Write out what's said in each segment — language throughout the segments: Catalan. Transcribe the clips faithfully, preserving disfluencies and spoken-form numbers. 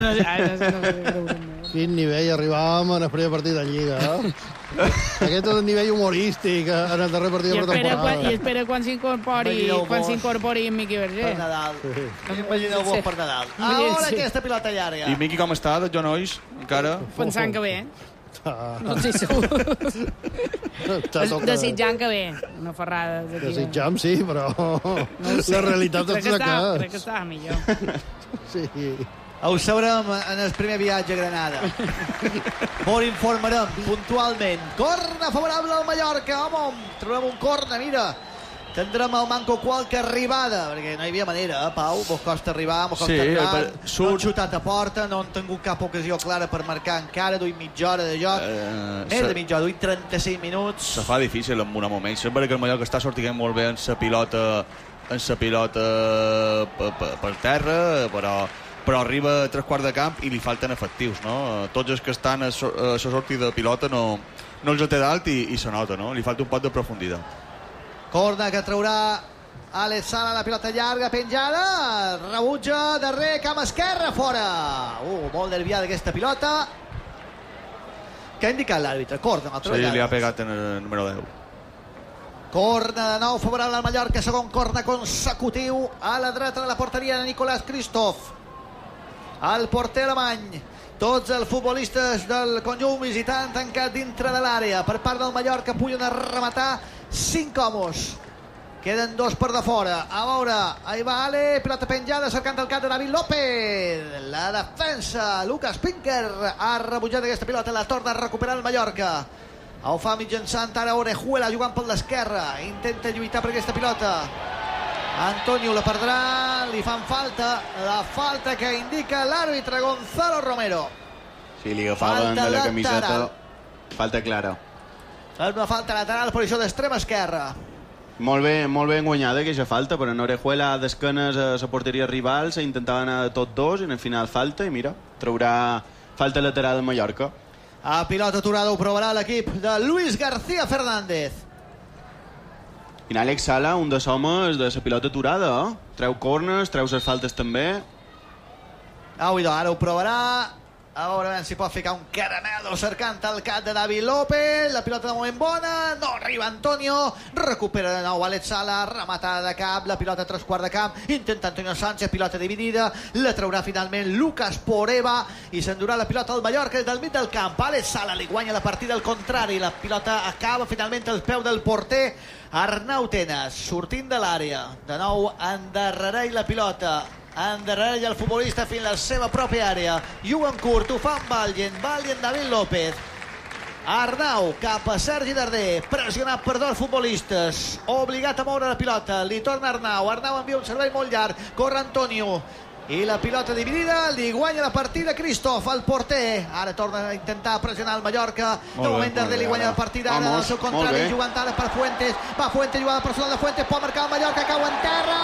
Quin nivell arribàvem en el primer partit de Lliga, eh? Aquest és el nivell humorístic en el darrer partit de pretemporada. I espera quan s'incorpori quan s'incorpori en Miqui Verger. Per Nadal. Imagineu-vos per Nadal. Ara aquesta pilota llarga. I Miqui com està, de genolls, encara? Pensant que bé. No sé segur. Desitjant que bé. Una ferrada. Desitjam, sí, però la realitat és la que és. Crec que estava millor. Sí. Ho sabrem en el primer viatge a Granada. Molt informarem puntualment. Corna favorable al Mallorca, home. Trobem un corna, mira. Tindrem al manco qualque arribada, perquè no hi havia manera, eh, Pau? Vos costa arribar, vos costa sí, entrar. Surt... No han xutat a porta, no han tingut cap ocasió clara per marcar encara. Duim mitja hora de joc. Uh, Més se... de mitja hora, duim trenta-cinc minuts. Se fa difícil en un moment. Sempre que el Mallorca està sortint molt bé en la pilota, en la pilota per, per, per terra, però... però arriba a tres quarts de camp i li falten efectius, no? Tots els que estan a la so sortida de pilota no, no els té dalt i, i se nota, no? Li falta un pot de profunditat. Corna que traurà Alex Sala, la pilota llarga penjada, rebutja darrer, camp esquerre, fora. Uh, molt nerviada aquesta pilota. Què ha indicat l'àrbitre? Corna, altra sí, vegada. li ha pegat en el número deu. Corna de nou favorable al Mallorca, segon corna consecutiu a la dreta de la porteria de Nicolás Christoph. El porter alemany. Tots els futbolistes del conjunt visitant tancat dintre de l'àrea. Per part del Mallorca pugen a rematar cinc homes. Queden dos per de fora. A veure, ahí va Ale, pilota penjada, cercant el cap de David López. La defensa, Lucas Pinker ha rebutjat aquesta pilota, la torna a recuperar el Mallorca. Ho fa mitjançant ara Orejuela jugant per l'esquerra. Intenta lluitar per aquesta pilota. Antonio la perdrà, li fan falta, la falta que indica l'àrbitre Gonzalo Romero. Sí, li agafaven de la camiseta, falta clara. Una falta lateral, posició d'extrema esquerra. Molt bé, molt ben guanyada aquesta falta, però en Orejuela d'esquenes a la porteria rival s'intentava anar de tot dos i al final falta i mira, traurà falta lateral al Mallorca. A pilota aturada ho provarà l'equip de Luis García Fernández. I Àlex Sala, un dels homes de la pilota aturada, eh? Treu cornes, treu les faltes també. Au, idò, ara ho provarà. A veure si pot ficar un caramelo cercant el cap de David López. La pilota de moment bona, no arriba Antonio. Recupera de nou Àlex Sala, rematada de cap, la pilota a tres quarts de camp. Intenta Antonio Sánchez, pilota dividida. La traurà finalment Lucas Poreva i s'endurà la pilota al Mallorca des del mig del camp. Àlex Sala li guanya la partida al contrari. La pilota acaba finalment al peu del porter Arnau Tenas, sortint de l'àrea. De nou endarrereix la pilota. Endarrereix el futbolista fins a la seva pròpia àrea. Juguen curt, ho fa amb Valgen. Valgen, David López. Arnau cap a Sergi Darder, pressionat per dos futbolistes, obligat a moure la pilota. Li torna Arnau. Arnau envia un servei molt llarg. Corre Antonio. I la pilota dividida, li guanya la partida Christoph, el porter. Ara torna a intentar pressionar el Mallorca. De moment Darder li guanya la partida. Ara al seu contrari, jugant ara per Fuentes. Va Fuentes, jugada personal de Fuentes, pot marcar el Mallorca, cau en terra.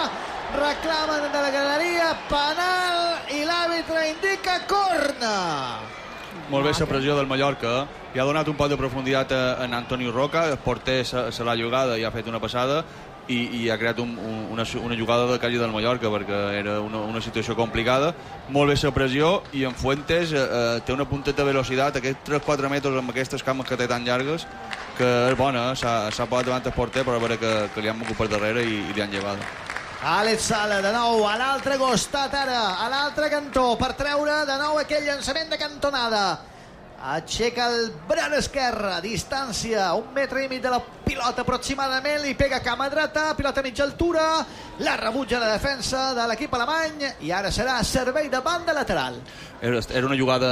Reclamen de la galeria, penal, i l'àrbitre indica corna. Molt bé la pressió del Mallorca. I ha donat un pot de profunditat en Antonio Roca. El porter se l'ha jugada i ha fet una passada. I, i ha creat un, un, una, una jugada de calle del Mallorca perquè era una, una situació complicada. Molt bé la pressió i en Fuentes eh, té una punteta de velocitat, aquests tres quatre metres amb aquestes cames que té tan llargues, que és bona, s'ha posat davant el porter però a veure que, que li han mogut per darrere i, i li han llevat. Àlex Sala de nou a l'altre costat ara, a l'altre cantó, per treure de nou aquell llançament de cantonada. Aixeca el bran esquerre, distància, un metre i mig de la pilota aproximadament, li pega cama dreta, pilota a mitja altura, la rebutja la defensa de l'equip alemany i ara serà servei de banda lateral. Era, era una jugada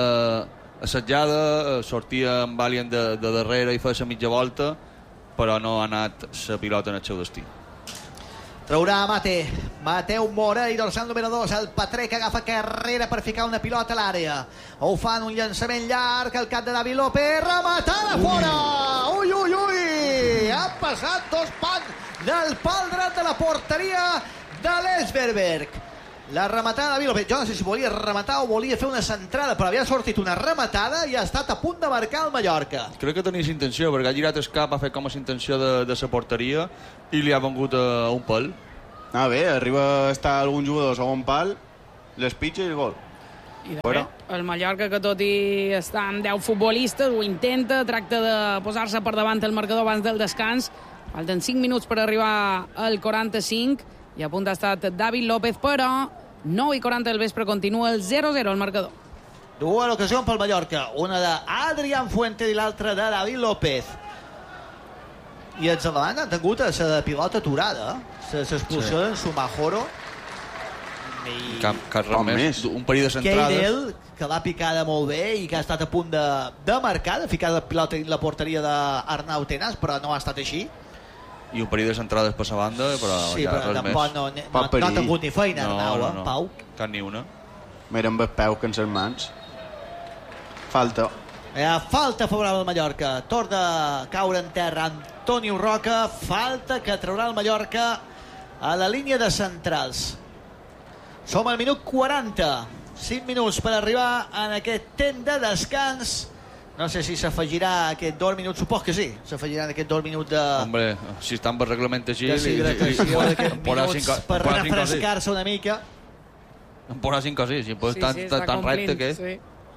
assetjada, sortia en Valien de, de darrere i feia mitja volta, però no ha anat la pilota en el seu destí. Traurà Mate, Mateu Mora i dorsal número dos, el Patré que agafa carrera per ficar una pilota a l'àrea. Ho fan un llançament llarg al cap de David López, rematada fora! Ui, ui, ui! Ha passat dos pals del pal dret de la porteria de l'Esberberg. La rematada de David López, jo no sé si volia rematar o volia fer una centrada, però havia sortit una rematada i ha estat a punt de marcar el Mallorca. Crec que tenia intenció, perquè ha girat el cap, ha fet com a intenció de, de la porteria i li ha vengut a un pal. Ah, bé, arriba a estar algun jugador a segon pal, les pitja i el gol. I de bé, el Mallorca, que tot i estar amb deu futbolistes, ho intenta, tracta de posar-se per davant el marcador abans del descans. Falten cinc minuts per arribar al quaranta-cinc i a punt ha estat David López, però nou i quaranta del vespre continua el zero a zero al marcador. Dues ocasions pel Mallorca, una d'Adrián Fuentes i l'altra de David López. I els alemanys han tingut la pilota aturada, l'expulsió sí. d'en Sumajoro. I... Cap, cap res més. Un parell de centrades. Keidel, que l'ha picada molt bé i que ha estat a punt de, de marcar, de ficar la pilota en la porteria d'Arnau Tenas, però no ha estat així. I un parell de centrades per la banda, però sí, ja però res més. No, no, no, no ha tingut ni feina, no, Arnau, no, eh, no. Pau. Cap ni una. Mira amb el peu que en les mans. Falta. Eh, falta favorable al Mallorca. Torna a caure en terra Antonio Roca. Falta que traurà el Mallorca a la línia de centrals. Som al minut quaranta. cinc minuts per arribar en aquest temps de descans. No sé si s'afegirà aquest dos minuts. Supos que sí. S'afegiran aquest dos minuts de... Hombre, si estan per reglament així... De hidratació d'aquests minuts cinco, per refrescar-se una mica. Em posar cinc o sis. Si pot sí, tan, sí, tan, tan recte que és. Sí.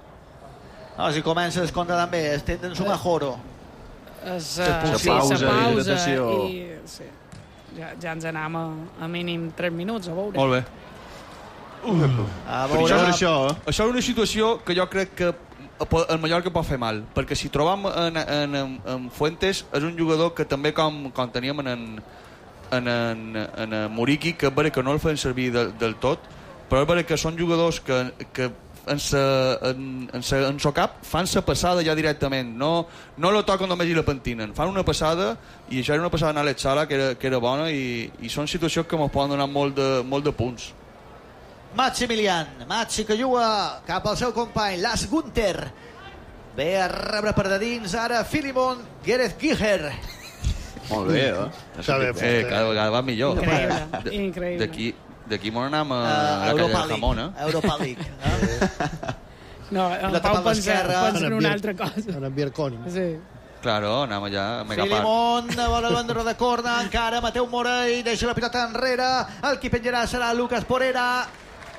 No, si comença a descomptar també. Estem en Sumajoro. Es, uh, sí, sí, pausa, sa pausa hidratació. i sí. ja, ja ens anam a, a mínim tres minuts, a veure. Molt bé. Uh. A veure... Això, això, eh? Això és una situació que jo crec que el Mallorca pot fer mal, perquè si trobam en, en, en, en Fuentes és un jugador que també com, com teníem en en, en, en, en, en Muriqui, que és vera que no el feien servir de, del tot, però és vera que són jugadors que, que en sa, en, en, sa, en so cap fan sa passada ja directament, no, no lo toquen només i la pentinen, fan una passada, i això era una passada en Alex Sala que era, que era bona, i, i són situacions que ens poden donar molt de, molt de punts. Maximilian, Maxi que juga cap al seu company, Lars Gunther. Ve a rebre per de dins ara Filimon Gerez Giger. Molt bé, eh? Eh, cada vegada va millor. Increïble, increïble. D'aquí d'aquí m'ho anam a, Uh, a la Europa calle de League. Jamón, eh? Europa League. Eh? No, en La Pau tapa a pensa, l'esquerra. pensa en una altra cosa. En Bierconi. Sí. Claro, anem allà a Megapart. Filimon, vora el bandera de corna, encara Mateu Morell, deixa la pilota enrere, el qui penjarà serà Lucas Porera,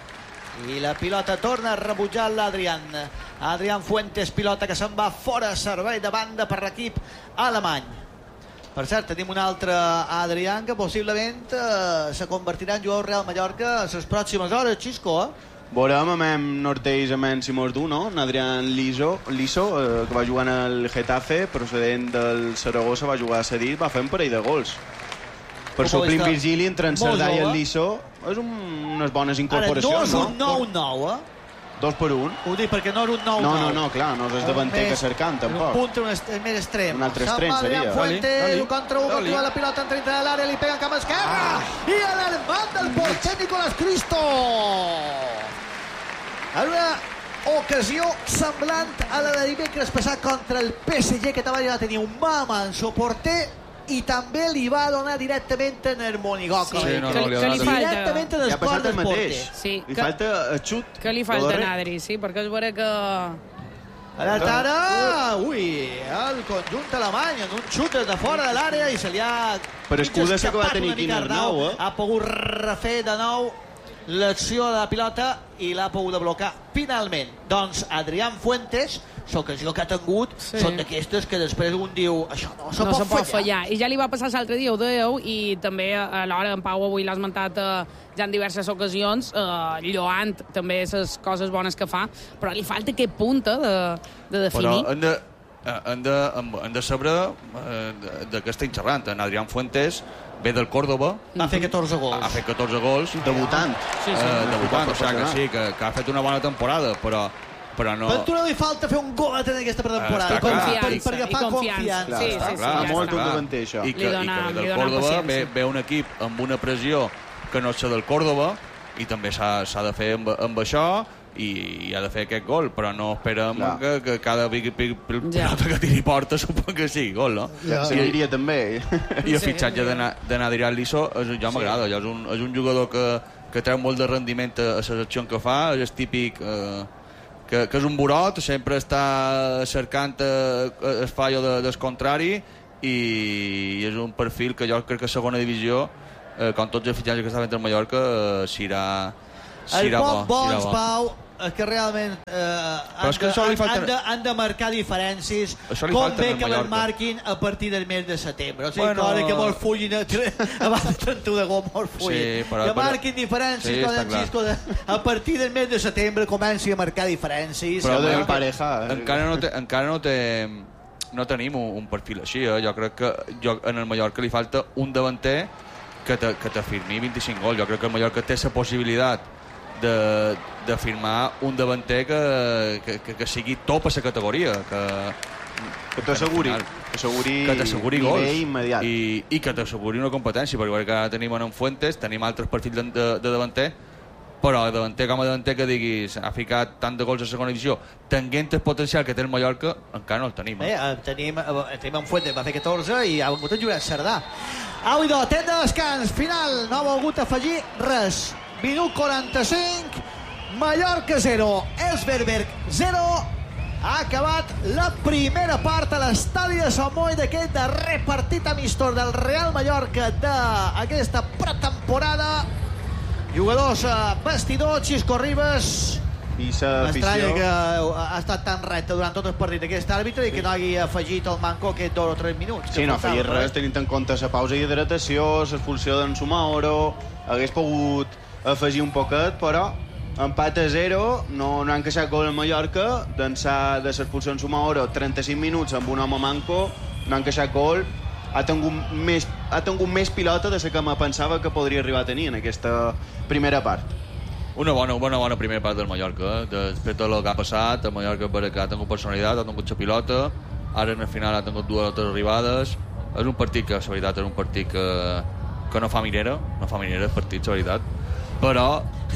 i la pilota torna a rebutjar l'Adrián. Adrián Fuentes, pilota que se'n va fora, servei de banda per l'equip alemany. Per cert, tenim un altre Adrián que possiblement eh, se convertirà en jugador Real Mallorca a les pròximes hores, Xisco, eh? Veurem amb en Norteix amb en Simós Du, no? En Adrián Liso, Liso, eh, que va jugar en el Getafe, procedent del Saragossa, va jugar a Cedit, va fer un parell de gols. Per suplir Virgili entre en Cerdà i el Liso, és un, unes bones incorporacions, Ara, no és no? un nou nou, eh? Dos per un. Ho dic perquè no era un nou nou. No, no, no, clar, no és davanter que cercant, tampoc. Un punt un est més extrem. Un altre extrem seria. Fuentes, un contra un, continua la pilota en dintre de l'àrea, li pega en camp esquerra. Ah. I a l'armat del porter Nicolás Cristo. En una ocasió semblant a la de dimecres passat contra el P S G, que també va tenir un mama en seu porter i també li va donar directament en el Monigoco. Sí, no, no, que, li ha que donat li directament en el ja quart del porter. Sí, li que, falta el xut. que li falta a Adri, sí, perquè és vera que... Ara, ara, ui, el conjunt alemany en un xut des de fora de l'àrea i se li ha... Per escuda sé que va tenir una mica quin Arnau, eh? Ha pogut refer de nou l'acció de la pilota i l'ha pogut blocar finalment. Doncs Adrián Fuentes, l'ocasió que ha tingut, Sí. són d'aquestes que després un diu això no se no pot se pot fallar. fallar. I ja li va passar l'altre dia, ho dèieu, i també a l'hora en Pau avui l'ha esmentat eh, ja en diverses ocasions, eh, lloant també les coses bones que fa, però li falta aquest punt eh, de, de definir. Però hem de, eh, hem de, hem de saber eh, de, de què estem xerrant. En Adrián Fuentes ve del Córdoba. Va fer catorze gols. Ha fet catorze gols. Debutant. Sí, sí. Eh, debutant, o sigui que professional. sí, que, que ha fet una bona temporada, però, però no... Ventura li falta fer un gol en aquesta pretemporada. Està Per, clar. per, per Confiança, agafar i confiança. confiança. Sí, Clar, sí, sí, clar, ja molt està. un davanter, això. I que, Li i dona- que ve li del dona Córdoba ve, paciència. ve un equip amb una pressió que no és la del Córdoba, i també s'ha de fer amb, amb això, i, i ha de fer aquest gol, però no esperem Clar. que, que cada pi- pi- pi- Ja. pilota que tiri porta suposo que sigui gol, no? Ja. Seguiria també. I el Sí, fitxatge sí. de Adrián Liso és, ja m'agrada, ja és, un, és un jugador que, que treu molt de rendiment a, a les accions que fa, és típic eh, que, que és un burot, sempre està cercant eh, el fallo de, del contrari, i és un perfil que jo crec que a segona divisió, eh, com tots els fitxatges que està fent el Mallorca, eh, s'irà El s'irà poc bo, s'irà bons, bo. Pau, és que realment eh, han, és que de, li falta... han, de, han de marcar diferències com bé que les marquin a partir del mes de setembre. O sigui, bueno... que molt fullin a, abans del trenta-u d'agost, molt fullin. Sí, però, que marquin però... diferències, sí, com de, a partir del mes de setembre comenci a marcar diferències. Però de pareja... Eh? Encara no té... Encara no té... No tenim un, un perfil així, eh? Jo crec que jo, en el Mallorca li falta un davanter que te, que te firmi vint-i-cinc gols. Jo crec que el Mallorca té la possibilitat de, de firmar un davanter que, que, que, que sigui top a la categoria, que, que t'asseguri que t'asseguri gols immediat. I, i que t'asseguri una competència, perquè ara tenim en Fuentes, tenim altres perfils de, de, de davanter, però el davanter com a davanter que diguis ha ficat tant de gols a segona divisió, tenint el potencial que té el Mallorca, encara no el tenim. Eh? Eh, tenim, tenim en Fuentes, va fer catorze i ha volgut jugar Cerdà. Au, idò, temps de descans final, no ha volgut afegir res. Minut quaranta-cinc, Mallorca zero, Esberberg zero. Ha acabat la primera part a l'estadi de Sant Boi d'aquest darrer partit amistós del Real Mallorca d'aquesta pretemporada. Jugadors, vestidors, Xisco Ribas. I m'estranya que ha estat tan recte durant tot el partit aquest àrbitre i que no hagi afegit el manco aquests dos o tres minuts. Sí, no feia res, tenint en compte la pausa d'hidratació, l'expulsió d'en Sumaoro, hagués pogut afegir un poquet, però empat a zero, no, no han queixat gol a Mallorca, d'ençà de l'expulsió d'en Sumaoro, trenta-cinc minuts amb un home manco, no han queixat gol. Ha tingut més, ha tingut més pilota de la que me pensava que podria arribar a tenir en aquesta primera part. Una bona, una bona primera part del Mallorca, eh? Després del que ha passat, el Mallorca que ha tingut personalitat, ha tingut la pilota, ara en el final ha tingut dues o tres arribades. És un partit que, la veritat, és un partit que, que no fa minera, no fa minera el partit, la veritat, però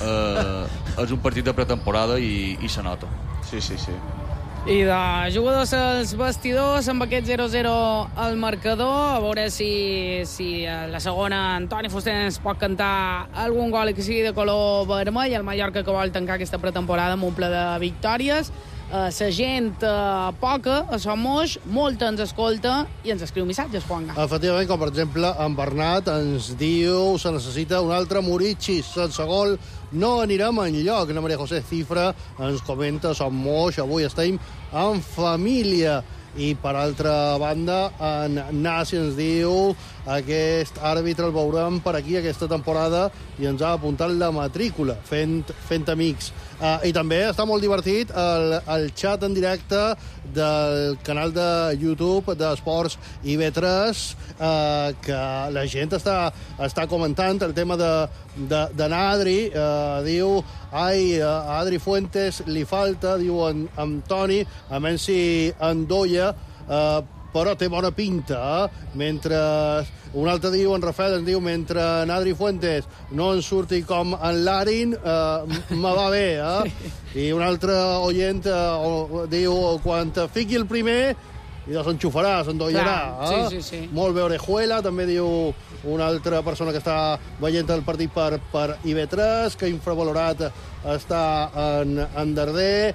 eh, és un partit de pretemporada i, i se nota. Sí, sí, sí. I de jugadors als vestidors amb aquest zero zero al marcador, a veure si, si a la segona Antoni Fuster ens pot cantar algun gol que sigui de color vermell. El Mallorca que vol tancar aquesta pretemporada amb un ple de victòries. Uh, la gent uh, poca a Som Moix, molta ens escolta i ens escriu missatges, Juanga. Efectivament, com per exemple en Bernat ens diu se necessita un altre Murici sense gol, no anirem enlloc. La Maria José Cifra ens comenta Som Moix, avui estem en família. I per altra banda en Nasi ens diu aquest àrbitre el veurem per aquí aquesta temporada i ens ha apuntat la matrícula fent, fent amics. Uh, I també està molt divertit el, el xat en directe del canal de YouTube d'Esports I B tres, uh, que la gent està, està comentant el tema de, de, de Nadri. Uh, diu, ai, a Adri Fuentes li falta, diu en, en Toni, a menys si Andoia, uh, però té bona pinta, eh? Mentre un altre diu, en Rafael ens diu, mentre Nadri Fuentes no en surti com en Larin, eh, me va bé, eh? I un altre oient eh, diu, quan te fiqui el primer, i s'enxufarà, s'endollarà. Eh? Sí, sí, sí. Molt bé, Orejuela, també diu una altra persona que està veient el partit per, per I B tres, que infravalorat està en, en Darder.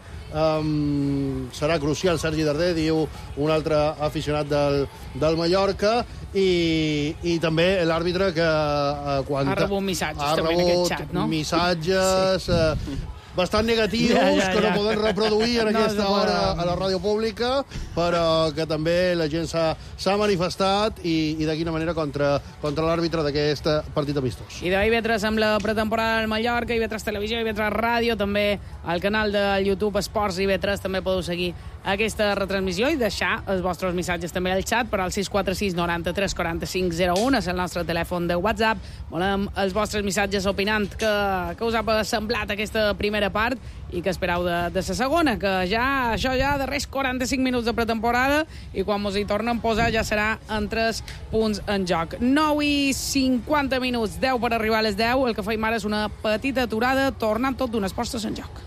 Um, serà crucial Sergi Darder, diu un altre aficionat del, del Mallorca, i, i també l'àrbitre que uh, quan ha rebut missatges ha també rebut en aquest xat, no? missatges sí. uh, bastant negatius, ja, ja, ja. que no podem reproduir en no, aquesta no hora a la ràdio pública, però que també la gent s'ha manifestat i, i de quina manera contra, contra l'àrbitre d'aquest partit amistós. I de I B tres amb la pretemporada del Mallorca, I B tres Televisió, I B tres Ràdio, també al canal de YouTube Esports I B tres també podeu seguir aquesta retransmissió i deixar els vostres missatges també al xat per al sis quatre sis noranta-tres quaranta-cinc zero u, és el nostre telèfon de WhatsApp. Volem els vostres missatges opinant que, que us ha semblat aquesta primera part i que esperau de, de la segona, que ja això ja darrers quaranta-cinc minuts de pretemporada i quan mos hi tornen posar ja serà en tres punts en joc. nou i cinquanta minuts, deu per arribar a les deu. El que feim ara és una petita aturada, tornant tot d'unes postes en joc.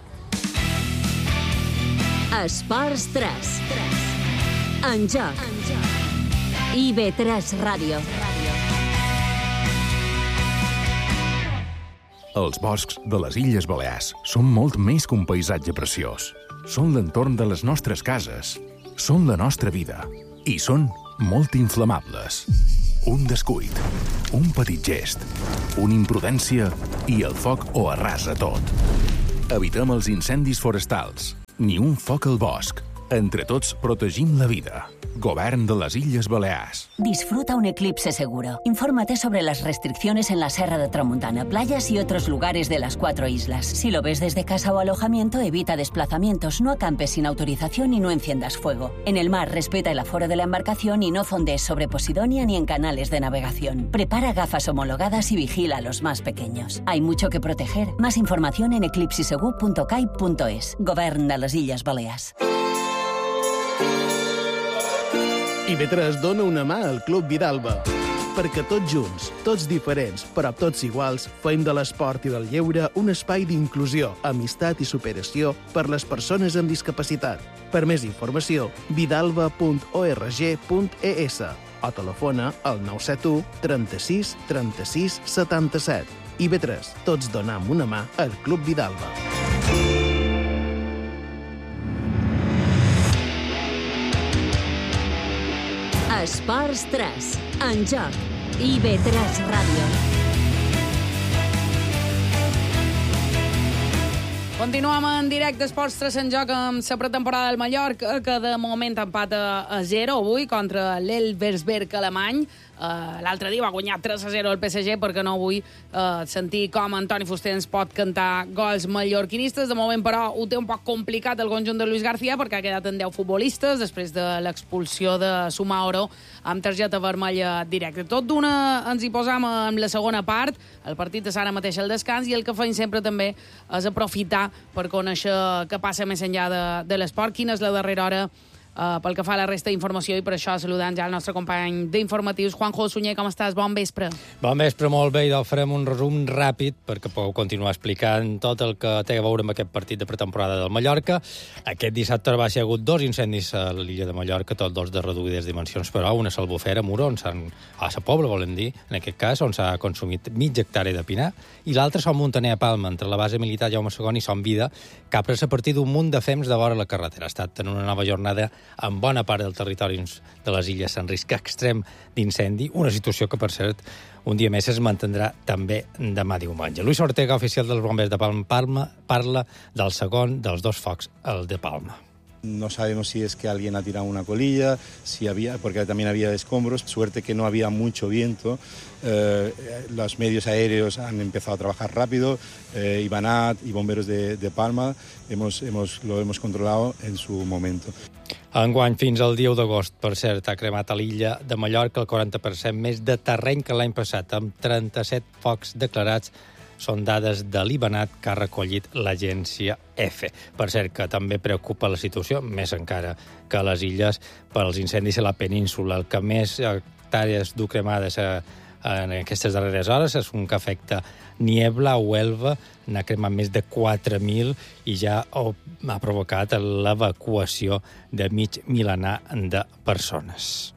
Esports tres. En joc. I B tres Ràdio. Els boscs de les Illes Balears són molt més que un paisatge preciós. Són l'entorn de les nostres cases, són la nostra vida i són molt inflamables. Un descuit, un petit gest, una imprudència i el foc ho arrasa tot. Evitem els incendis forestals. Ni un foc al bosc. Entre tots protegim la vida. Govern de las Illes Balears. Disfruta un eclipse seguro. Infórmate sobre las restricciones en la Serra de Tramuntana, playas y otros lugares de las cuatro islas. Si lo ves desde casa o alojamiento, evita desplazamientos, no acampes sin autorización y no enciendas fuego. En el mar, respeta el aforo de la embarcación y no fondees sobre Posidonia ni en canales de navegación. Prepara gafas homologadas y vigila a los más pequeños. Hay mucho que proteger. Más información en eclipsisegu punto cai punto es. Govern de les Illes Balears. I B tres dona una mà al Club Vidalba. Perquè tots junts, tots diferents, però tots iguals, fem de l'esport i del lleure un espai d'inclusió, amistat i superació per les persones amb discapacitat. Per més informació, vidalba punt org punt es o telefona al nou set u trenta-sis trenta-sis setanta-set. I B tres, tots donam una mà al Club Vidalba. Esports tres, en joc, I B tres Ràdio. Continuem en directe Esports tres en joc amb la pretemporada del Mallorca, que de moment empata a zero avui contra l'Elversberg alemany. Uh, L'altre dia va guanyar tres a zero el P S G, perquè no vull uh, sentir com Antoni Fuster ens pot cantar gols mallorquinistes. De moment, però, ho té un poc complicat el conjunt de Luis García, perquè ha quedat en deu futbolistes després de l'expulsió de Sumaoro amb targeta vermella directa. Tot d'una ens hi posam amb la segona part. El partit és ara mateix al descans i el que fem sempre també és aprofitar per conèixer què passa més enllà de, de l'esport, quina és la darrera hora Uh, pel que fa a la resta d'informació, i per això saludant ja el nostre company d'informatius, Juanjo Sunyer, com estàs? Bon vespre. Bon vespre, molt bé, i del farem un resum ràpid perquè pugueu continuar explicant tot el que té a veure amb aquest partit de pretemporada del Mallorca. Aquest dissabte va ser hagut dos incendis a l'illa de Mallorca, tots dos de reduïdes dimensions, però una s'Albufera, Muro, on s'han, a la Pobla, volem dir, en aquest cas, on s'ha consumit mitja hectàrea de pinar, i l'altre Son Muntaner a Palma, entre la base militar Jaume segon i Son Vida, que ha pres a partir d'un munt de fems de vora la carretera. Ha estat en una nova jornada en bona part del territori de les illes en risc extrem d'incendi, una situació que, per cert, un dia més es mantindrà també demà diumenge. Luis Ortega, oficial dels bombers de Palma, Palma parla del segon dels dos focs, el de Palma. No sabemos si es que alguien ha tirado una colilla, si había, porque también había escombros. Suerte que no había mucho viento. Eh, los medios aéreos han empezado a trabajar rápido. Eh, Ibanat y bomberos de, de Palma hemos, hemos, lo hemos controlado en su momento. Enguany, fins al dia u d'agost, per cert, ha cremat a l'illa de Mallorca el quaranta per cent més de terreny que l'any passat, amb trenta-set focs declarats. Són dades de l'Ibanat que ha recollit l'agència EFE. Per cert, que també preocupa la situació, més encara que a les illes, per als incendis a la península. El que més hectàrees du cremades en aquestes darreres hores és un que afecta Niebla o Huelva, n'ha cremat més de quatre mil i ja ha provocat l'evacuació de mig milenar de persones.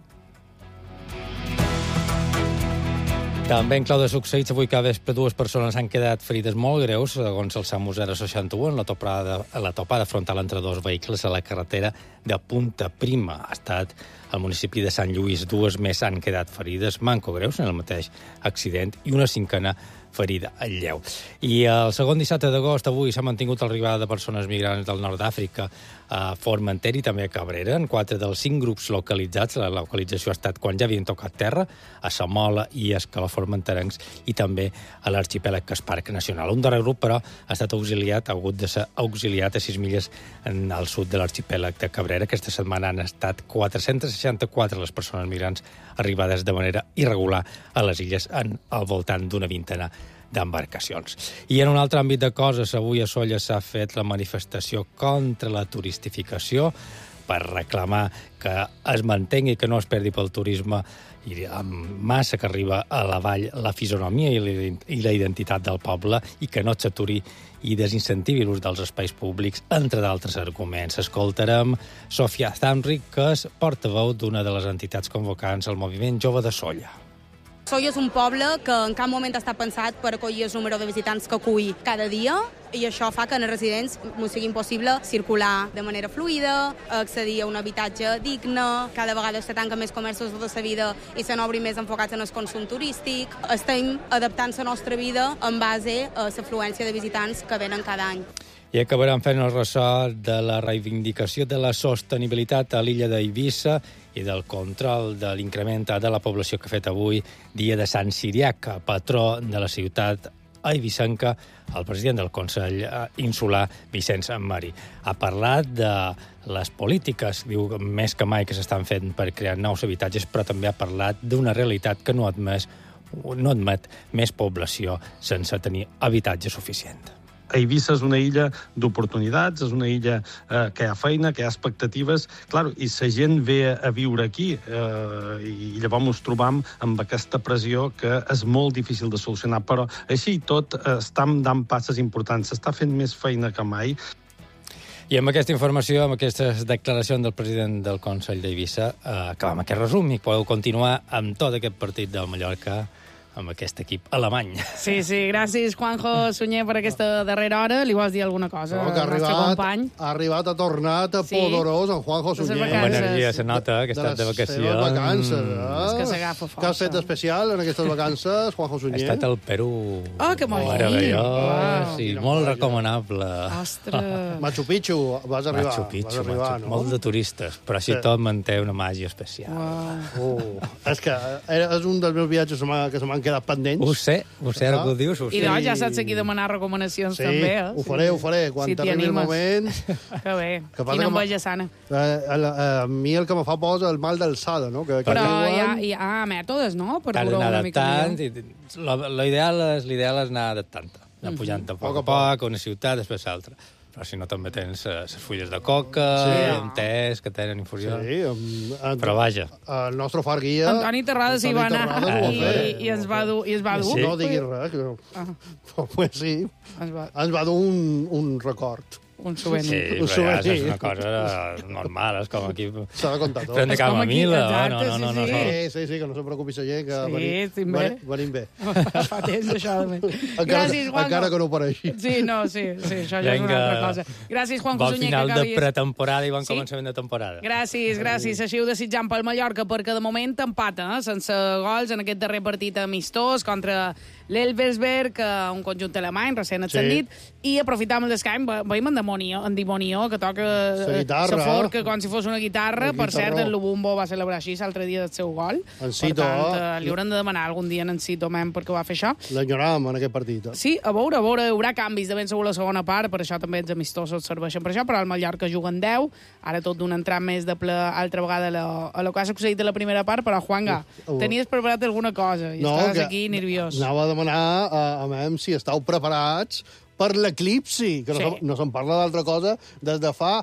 També en clau de succeïts, avui cada vespre dues persones han quedat ferides molt greus, segons el SAMU zero seixanta u, en la topada, la topada frontal entre dos vehicles a la carretera de Punta Prima. Ha estat al municipi de Sant Lluís. Dues més han quedat ferides, manco greus, en el mateix accident, i una cinquena ferida al lleu. I el segon dissabte d'agost, avui, s'ha mantingut l'arribada de persones migrants del nord d'Àfrica a Formentera i també a Cabrera. En quatre dels cinc grups localitzats, la localització ha estat quan ja havien tocat terra, a Samola i a Escalaformenterencs, i també a l'arxipèlag Casparc Nacional. Un darrer grup, però, ha estat auxiliat, ha hagut de ser auxiliat a sis milles al sud de l'arxipèlag de Cabrera. Aquesta setmana han estat quatre-centes seixanta-quatre les persones migrants arribades de manera irregular a les illes, en al voltant d'una vintena d'embarcacions. I en un altre àmbit de coses, avui a Sóller s'ha fet la manifestació contra la turistificació per reclamar que es mantengui, que no es perdi pel turisme i amb massa que arriba a la vall la fisonomia i la identitat del poble i que no s'aturi i desincentivi l'ús dels espais públics, entre d'altres arguments. Escoltarem Sofia Zamric, que és portaveu d'una de les entitats convocants al moviment jove de Sóller. Sóller és un poble que en cap moment està pensat per acollir el número de visitants que acull cada dia, i això fa que en els residents ens sigui impossible circular de manera fluida, accedir a un habitatge digne, cada vegada se tanquen més comerços de la vida i se n'obrin més enfocats en el consum turístic. Estem adaptant la nostra vida en base a l'afluència de visitants que venen cada any. I acabarem fent el ressò de la reivindicació de la sostenibilitat a l'illa d'Eivissa i del control de l'increment de la població que ha fet avui dia de Sant Siriac, patró de la ciutat eivissenca, el president del Consell Insular, Vicenç Marí. Ha parlat de les polítiques, diu, més que mai que s'estan fent per crear nous habitatges, però també ha parlat d'una realitat que no admet, no admet més població sense tenir habitatge suficient. Eivissa és una illa d'oportunitats, és una illa eh, que hi ha feina, que hi ha expectatives, clar, i la gent ve a viure aquí, eh, i llavors ens trobam amb aquesta pressió que és molt difícil de solucionar, però així i tot eh, estem dant passes importants, s'està fent més feina que mai. I amb aquesta informació, amb aquestes declaracions del president del Consell d'Eivissa, eh, acabem aquest resum i podeu continuar amb tot aquest partit del Mallorca, amb aquest equip alemany. Sí, sí, gràcies, Juanjo Sunyer, per aquesta darrera hora. Li vols dir alguna cosa no, al nostre arribat, company? Ha arribat, ha tornat a sí. Poderós, en Juanjo Sunyer. Amb energia se nota, que ha estat de vacacions. De les vacances, eh? És que s'agafa força. Què has fet d'especial en aquestes vacances, Juanjo Sunyer? Ha estat al Perú. Oh, que molt meravellós, wow. sí, molt recomanable. Ostres. Machu Picchu, vas arribar. Machu Picchu, vas arribar, Machu, no? molt de turistes, però així sí. tot manté una màgia especial. Wow. Uh, és que és un dels meus viatges que se m'han quedat pendents. Ho sé, ho sé, ara que ho dius, ho sé. I doncs ja saps aquí demanar recomanacions sí, també, eh? ho faré, ho faré, quan si t'arribi el moment. Que bé, que quina enveja sana. Eh, a, a, a mi el que me fa por és el mal d'alçada, no? Que, que però diuen... hi ha, hi ha mètodes, no? Per Cal veure anar una mica adaptant. L'ideal és, l'ideal és anar adaptant-te, anar pujant a poc a poc, a una ciutat, després a l'altra. Però si no també tens les fulles de coca, sí. amb tés, que tenen infusió. Sí, amb, amb, però vaja. El nostre far guia... Antoni Terrades hi va anar i, i, ens va dur. I es va dur. Sí. No diguis res. Que... Ah. Pues sí, ens va, ens va dur un, un record. Un souvenir. Sí, un però ja és una cosa normal, és com aquí... S'ha de contar tot. Fem de camamila, exacte, no, no, no, no, sí, sí, sí, que no se preocupi la gent, que sí, venim, sí, bé. venim bé. Fa temps, això, també. Encara, Gràcies, Juanjo. Encara que no pareixi. Sí, no, sí, sí, això ja és una altra cosa. Gràcies, Juanjo Sunyer, que acabis... Bon final acabis... de pretemporada i bon sí? començament de temporada. Gràcies, gràcies. Així ho desitjam pel Mallorca, perquè de moment empata, eh? sense gols en aquest darrer partit amistós contra l'Elversberg, un conjunt alemany recent ascendit, sí. i aprofitam el descany, veiem en Demonió, en Dimonió, que toca la forca com si fos una guitarra. Per cert, el Lubumbo va celebrar així l'altre dia del seu gol. En Cito, per tant, eh, li hauran de demanar algun dia en Cito, mem, perquè va fer això. L'enyoràvem en aquest partit. Eh? Sí, a veure, a veure, hi haurà canvis de ben segur la segona part, per això també els amistosos serveixen per això, però el Mallorca juguen deu, ara tot d'un entrat més de ple altra vegada a, la, a lo que ha succeït de la primera part, però Juanga, uh, uh. tenies preparat alguna cosa i no, estaves aquí nerviós. Anava a demanar a, a mem si estàu preparats per l'eclipsi, que sí. no, no se'n parla d'altra cosa des de fa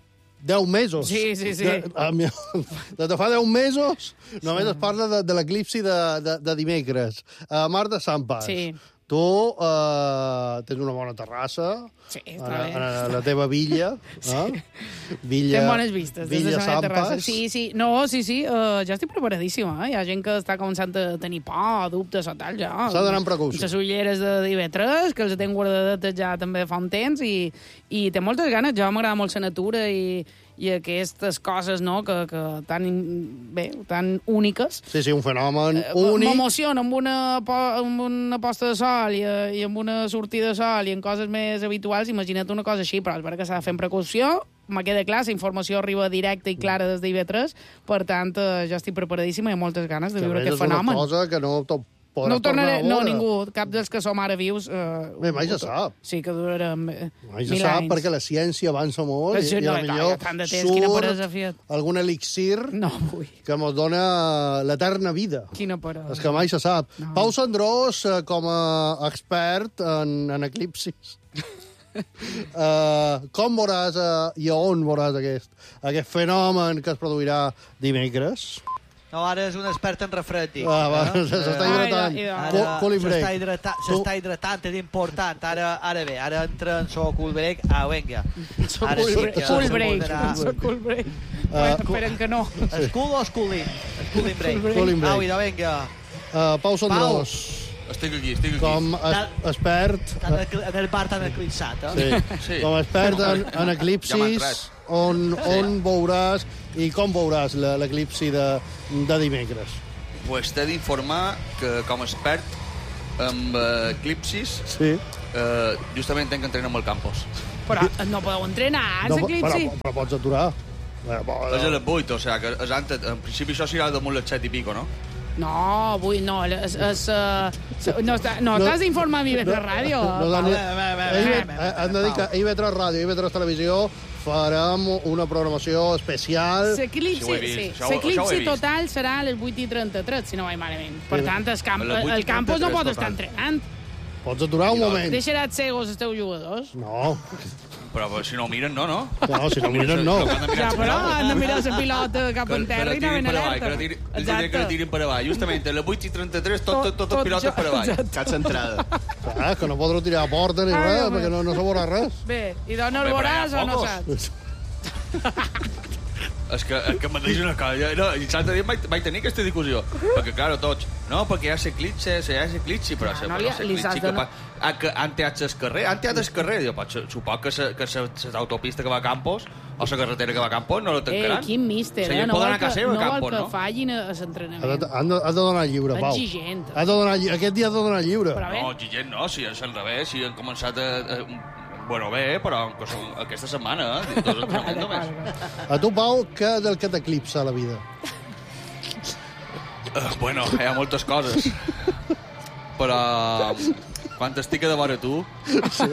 deu mesos. Sí, sí, sí. De, a, des de fa deu mesos només sí. es parla de, de l'eclipsi de, de, de dimecres. Uh, Marta Sampas, sí. tu uh, tens una bona terrassa, sí, està a, bé. A la teva villa. Sí. Eh? Villa, Fem bones vistes. Villa Sampas. Sí, sí. No, sí, sí. Uh, ja estic preparadíssima. Eh? Hi ha gent que està començant a tenir por, dubtes o tal, ja. S'ha d'anar amb precaució. Les ulleres de I V tres, que els tenen guardadetes ja també fa un temps, i, i té moltes ganes. Jo m'agrada molt la natura i, i aquestes coses, no?, que, que tan, bé, tan úniques. Sí, sí, un fenomen uh, únic. M'emociona amb una, amb una posta de sol i, i amb una sortida de sol i en coses més habituals. Imagina't una cosa així, però és veritat que s'ha de fer amb precaució. Me queda clar, la informació arriba directa i clara des d'I V tres, per tant, ja estic preparadíssima i amb moltes ganes de viure aquest fenomen. És una cosa que no no ho tornaré, no, ningú, cap dels que som ara vius... Eh, Bé, mai se sap. Sí, que durarem mai se sap, anys. Perquè la ciència avança molt sí, i, no, i millor tant de temps, quina peresa, fiat. Algun elixir no, que ens dona l'eterna vida. Quina peresa. És que mai se sap. No. Pau Sandrós, com a expert en, en eclipsis, uh, com veuràs uh, i on veuràs aquest, aquest fenomen que es produirà dimecres? No, ara és un expert en refredi. Ah, va, eh? S'està hidratant. S'està hidratant, s'està hidratant, és important. Ara, ara bé, ara entra en so cool break. Ah, vinga. Ara sí que cool break. So cool break. Esperen que no. És cool o és cooling? És cooling break. Cooling break. Au, idò, vinga. Pau Sandrós. Estic aquí, estic aquí. Com es, expert... En el bar tan eclipsat, eh? Sí. sí. Com expert en, en eclipsis, ja on, on veuràs i com veuràs l'eclipsi de, de dimecres? Pues t'he d'informar que, com a expert amb eclipsis, sí. eh, justament tenc que entrenar amb el Campos. Però no podeu entrenar, No, l'Eclipsi. però, però pots aturar. Eh, bo, És a les vuit, o sigui que és antes, en principi això serà damunt les set i pico, no? No, avui no, és... és uh, no, està, no, No. t'has d'informar a mi, no, Ràdio. No, no, hem de dir que a I V tres Ràdio, I V tres Televisió, farem una programació especial. L'eclipsi sí, sí. total serà a les vuit i trenta-tres, si no vaig malament. Per tant, el, camp, el campus no pot estar entrenant. Pots aturar un moment. Deixaràs cegos els teus jugadors? No. Però si no miren, no, no? No, si no miren, no. Ja, però han de mirar la pilota cap en terra i anaven alerta. És que la tirin per avall. Justament a les vuit i trenta-tres, totes les pilotes per avall. Cap centrada. Ah, que no podreu tirar a porta ni res, perquè no, no se veurà res. Bé, i d'on el veuràs o no saps? És que, és que m'ha dit una cosa. No, i l'altre dia vaig, vaig tenir aquesta discussió. Perquè, clar, tots... No, perquè hi ha l'eclipsi, hi ha l'eclipsi, però no, no, l'eclipsi que, pa, que han teat el carrer, han teat el carrer. Jo, pues, suposo que l'autopista que va a Campos o la carretera que va a Campos no la tancaran. Eh, quin míster, eh? No vol que, no vol que fallin a l'entrenament. Has de donar lliure, Pau. Exigent. Has de donar, aquest dia has de donar lliure. No, exigent no, si és al revés, si han començat a... a bueno, bé, però aquesta setmana, eh? Dos entrenaments només. A tu, Pau, què del que t'eclipsa a la vida? Uh, bueno, hi ha moltes coses. Però... Quan estic a de vora tu... Sí.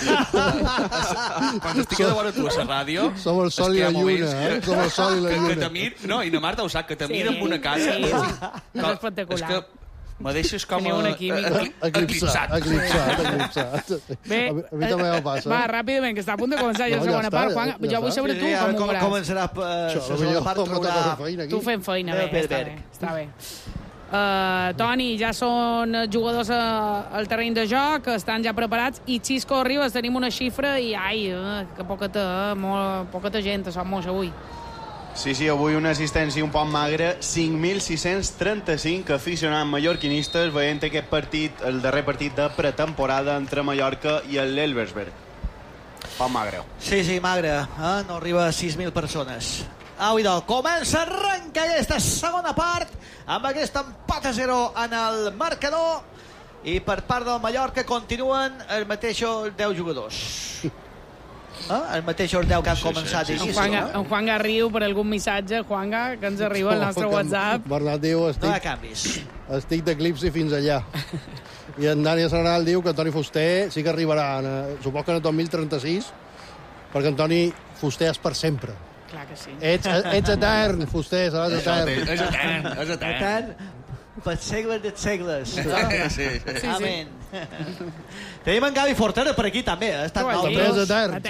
Quan estic a de vora tu a la ràdio... Som el sol i la lluna, eh? Som el sol i la lluna. Que te mir... No, i na Marta ho sap, que te mira amb una cara... Sí, sí. És espectacular. És que me deixes com a... Eclipsat. Eclipsat, eclipsat. Bé, a mi també me passa. Va, ràpidament, que està a punt de començar ja la segona part. Juan, jo vull saber tu com ho veuràs. Començarà la segona part, traurà... Tu fent feina, bé, està bé. Està bé. Uh, Toni, ja són jugadors uh, al terreny de joc, estan ja preparats, i Xisco Ribas tenim una xifra i ai, uh, que poqueta, uh, molt, poqueta gent, som molts avui. Sí, sí, avui una assistència un poc magre, cinc mil sis-cents trenta-cinc aficionats mallorquinistes veient aquest partit, el darrer partit de pretemporada entre Mallorca i l'Elversberg. Poc magre. Sí, sí, magre, eh? No arriba a sis mil persones. Au, idò, comença, arrenca aquesta segona part amb aquest empat a zero en el marcador, i per part del Mallorca continuen els mateixos deu jugadors. Eh? Els mateixos deu que han començat sí, sí. En Juanga, en Juanga riu per algun missatge, Juanga, que ens arriba al nostre WhatsApp. Bernat diu, estic, no hi ha canvis. Estic d'eclipsi fins allà. I en Dani Serenal diu que Antoni Fuster sí que arribarà, en, suposo que en el dos mil trenta-sis, perquè Antoni Fuster és per sempre. Clar que sí. Ets, ets etern, Fuster, seràs etern. És etern, és etern. Per segles de segles. Sí, sí, sí. Amén. Tenim en Gavi Fortera per aquí també, eh? Està també és etern.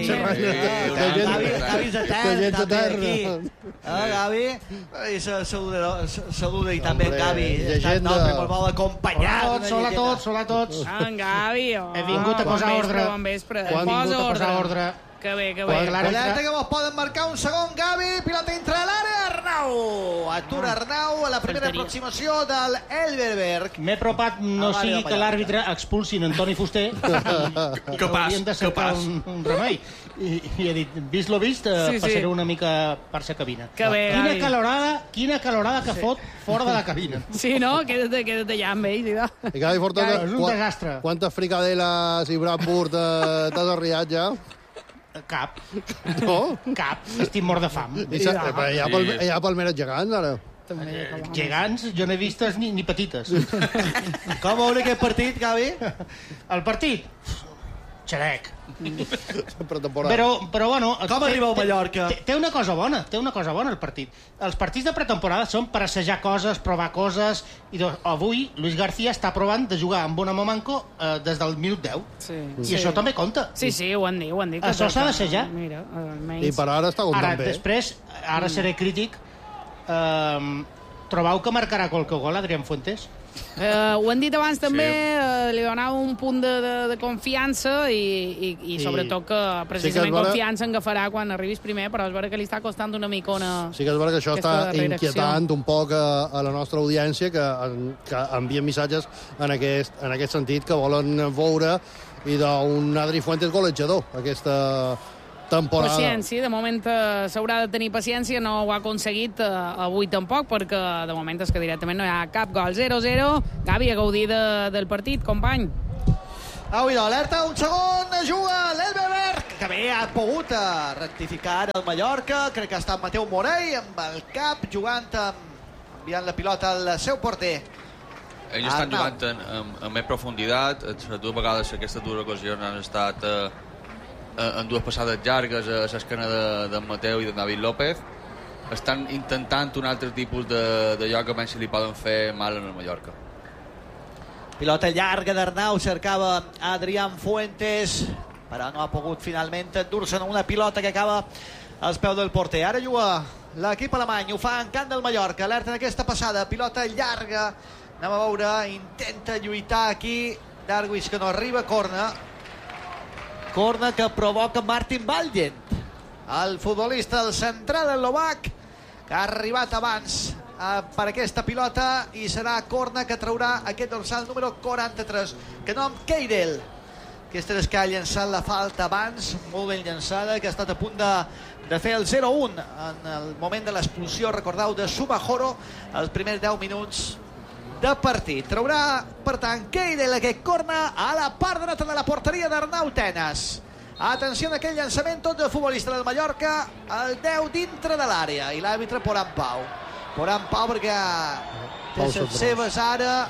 Gavi és etern, també aquí. Eh, Gavi? I saluda i també en Gavi. Llegenda. Molt vol acompanyar. Hola a tots, hola a tots. En Gavi, oh. He vingut a posar ordre. Bon vespre, He vingut a posar ordre. Que bé, que bé. Alerta que vos poden marcar un segon, Gavi. Pilota entra a l'àrea, Arnau. Atura Arnau a la primera aproximació del Elversberg. M'he apropat, no sigui que l'àrbitre expulsin Antoni Fuster. Que pas, que pas. Un, un remei. I, I he dit, vist lo vist, sí, passaré sí. una mica per sa cabina. Que bé, quina calorada, quina calorada que sí. fot fora de la cabina. Sí, no? Queda't, queda't allà amb ells. I, I Gavi Fortera, és un desastre. Quantes fricadeles i Bradford eh, t'has arriat ja? Cap. No? Cap. Estic mort de fam. I sa, ja. Hi ha, pal, hi ha palmeres gegants, ara. Eh, gegants? Jo no he vistes ni, ni petites. Com veure aquest partit, Gavi? El partit? Xerec. Pretemporada. Però, però bueno... Com arriba al Mallorca? Té, té una cosa bona, té una cosa bona el partit. Els partits de pretemporada són per assajar coses, provar coses, i doncs, avui Luis García està provant de jugar amb Bonamo Manco eh, des del minut deu. Sí. I sí. això també compta. Sí, sí, ho han dit, ho han dit. Això s'ha d'assajar. Mira, I per ara està comptant ara, bé. Després, ara seré crític, eh, trobeu que marcarà qualque gol Adrián Fuentes? Uh, ho han dit abans també, sí. uh, li donava un punt de, de, de confiança i, i, i sobretot que precisament sí que vera... confiança en agafarà quan arribis primer, però és vera que li està costant una micona. Sí que és vera que això està inquietant un poc a, a la nostra audiència, que, que envien missatges en aquest, en aquest sentit, que volen veure i d'un Adri Fuentes golejador aquesta temporada. Paciència, de moment uh, s'haurà de tenir paciència, no ho ha aconseguit uh, avui tampoc, perquè de moment és que directament no hi ha cap gol. zero zero, Gavi a gaudir de, del partit, company. Au, idò, alerta, un segon, juga l'Elversberg. que bé ha pogut rectificar el Mallorca. Crec que ha estat Mateu Morell amb el cap, jugant amb, enviant la pilota al seu porter. Ells estan jugant en, en, en més profunditat. Les dues vegades aquestes dues ocasions han estat eh, en dues passades llargues a l'esquena de, de Mateu i de David López. Estan intentant un altre tipus de, de lloc que menys li poden fer mal en el Mallorca. Pilota llarga d'Arnau, cercava Adrián Fuentes, però no ha pogut finalment endur-se en una pilota que acaba als peus del porter. Ara juga l'equip alemany, ho fa en camp del Mallorca, alerta en aquesta passada, pilota llarga, anem a veure, intenta lluitar aquí, Darwish que no arriba, corna, corna que provoca Martin Valdent, el futbolista del central eslovac, que ha arribat abans eh, per aquesta pilota, i serà corna que traurà aquest dorsal número quaranta-tres, que nom Keidel. Aquesta és que ha llançat la falta abans, molt ben llançada, que ha estat a punt de, de fer el zero un en el moment de l'expulsió, recordeu, de Subajoro, els primers deu minuts de partit. Traurà, per tant, Keidel aquest corna a la part dreta de la porteria d'Arnau Tenas. Atenció a aquell llançament, tot de futbolista del Mallorca, el deu dintre de l'àrea, i l'àrbitre Poran Pau. Poran Pau perquè té les seves ara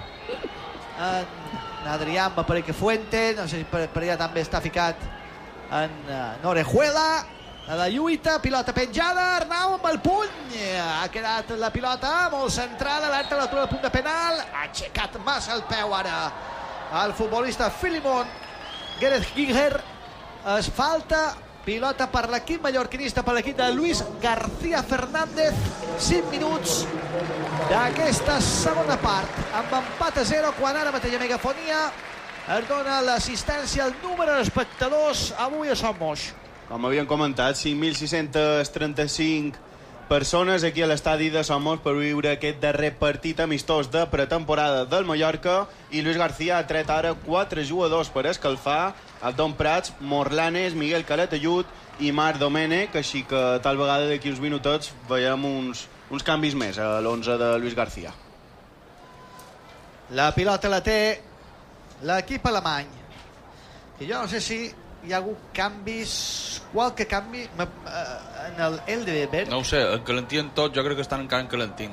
en Adrián, va per que Fuente, no sé si per, per allà també està ficat en uh, Norejuela, a la lluita, pilota penjada, Arnau amb el puny, ha quedat la pilota molt centrada, alerta a l'altura del punt de penal, ha aixecat massa el peu ara el futbolista Filimon Gereth Giger. Es falta, pilota per l'equip mallorquinista, per l'equip de Luis García Fernández. cinc minuts d'aquesta segona part, amb empat a zero, quan ara mateix a Megafonia es dona l'assistència al número d'espectadors avui a Son Moix. Com havíem comentat, cinc mil sis-cents trenta-cinc persones aquí a l'estadi de Son Moix per viure aquest darrer partit amistós de pretemporada del Mallorca, i Luis García ha tret ara quatre jugadors per escalfar: Abdon Prats, Morlanes, Miguel Calatayud i Marc Domènech, així que tal vegada d'aquí uns minutets veiem uns, uns canvis més a l'onze de Luis García. La pilota la té l'equip alemany, que jo no sé si hi ha hagut canvis, qualque canvi en el Eldeberg. No ho sé, encalentien tot, jo crec que estan encara encalentint.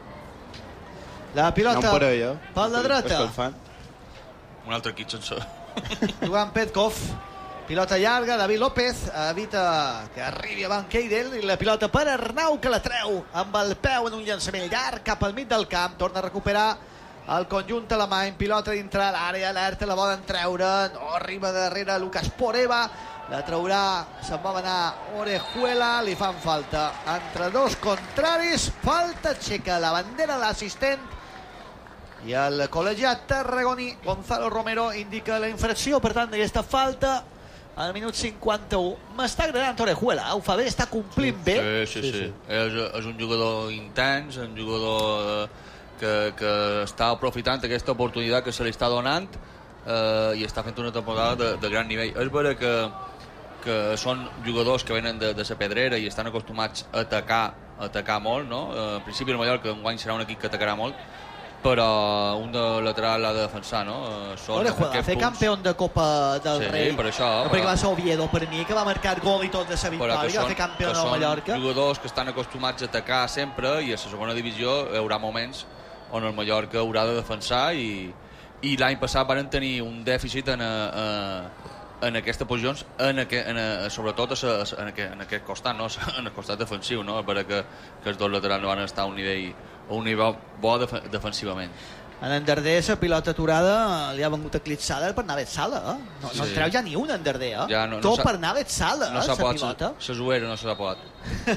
La pilota no parella, per la dreta. Escalfant. Un altre equip sense... Joan Petkov, pilota llarga, David López evita que arribi avant Keidel, i la pilota per Arnau, que la treu amb el peu en un llançament llarg cap al mig del camp. Torna a recuperar el conjunt alemany, pilota dintre l'àrea, alerta, la volen treure, no arriba darrere Lucas Poreva, la traurà, se'n va anar Orejuela, li fan falta entre dos contraris, falta, aixeca la bandera de l'assistent, i el col·legiat tarragoní Gonzalo Romero indica la infracció, per tant, d'aquesta falta al minut cinquanta-u. M'està agradant Orejuela, ho fa bé, està complint bé. Sí, sí, sí, sí. És, és un jugador intens, un jugador que, que està aprofitant aquesta oportunitat que se li està donant, eh, i està fent una temporada de, de gran nivell. És vera que, que són jugadors que venen de, de la pedrera i estan acostumats a atacar, a atacar molt, no? En principi el Mallorca enguany serà un equip que atacarà molt, però un de lateral l'ha de defensar, no? Són Orejuela, fer campió de Copa del sí, Rei. Per això, no, però... perquè va ser Oviedo per mi, que va marcar gol i tot de sa victòria, va fer campió del Mallorca. Són jugadors que estan acostumats a atacar sempre, i a la segona divisió hi haurà moments on el Mallorca haurà de defensar, i, i l'any passat van tenir un dèficit en, a, a, en aquestes posicions, en aqu en a, sobretot a, a, en, aquest, en aquest costat, no? En el costat defensiu, no? perquè que els dos laterals no van estar a un nivell, a un nivell bo def defensivament. En Endarder, la pilota aturada li ha vengut eclipsada per Navet Sala, eh? No, sí. No en treu ja ni un Endarder, eh? Ja no, tot no per Navet Sala, no eh, la pot, pilota. La zuera no se la pot.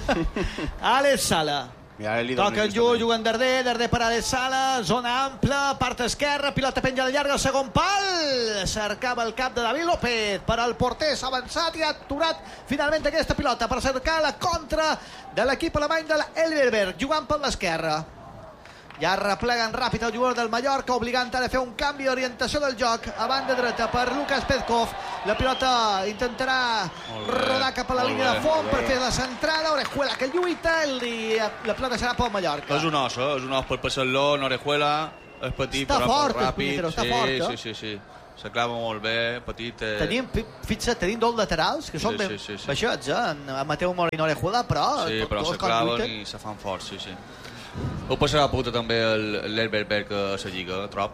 Àlex Sala. Toca en Ju, juga en Darder, Darder per Àlex Sala, zona ampla, part esquerra, pilota penjada llarga al segon pal, cercava el cap de David López per al porter, s'ha avançat i ha aturat finalment aquesta pilota per cercar la contra de l'equip alemany de l'Elverberg, jugant per l'esquerra. Ja repleguen ràpid el jugador del Mallorca, obligant a fer un canvi d'orientació del joc a banda dreta per Lucas Petkov. La pilota intentarà rodar cap a la línia de fons per fer la centrada. Orejuela que lluita i la pilota serà pel Mallorca. És un os, eh? És un os per passar-lo. Orejuela és petit, està però fort, ràpid. Està sí, fort, eh? sí, sí, sí. se clava molt bé, petit... Eh... Tenim, fixa't, tenim dos laterals que són Sí, ben sí, sí, sí. baixets, eh? En Mateu Molino Orejuela, però... Sí, tot- però tots se quan claven lluiten- i se fan forts, sí, sí. Ho passarà a puta també l'Elberberg a la Lliga, trop.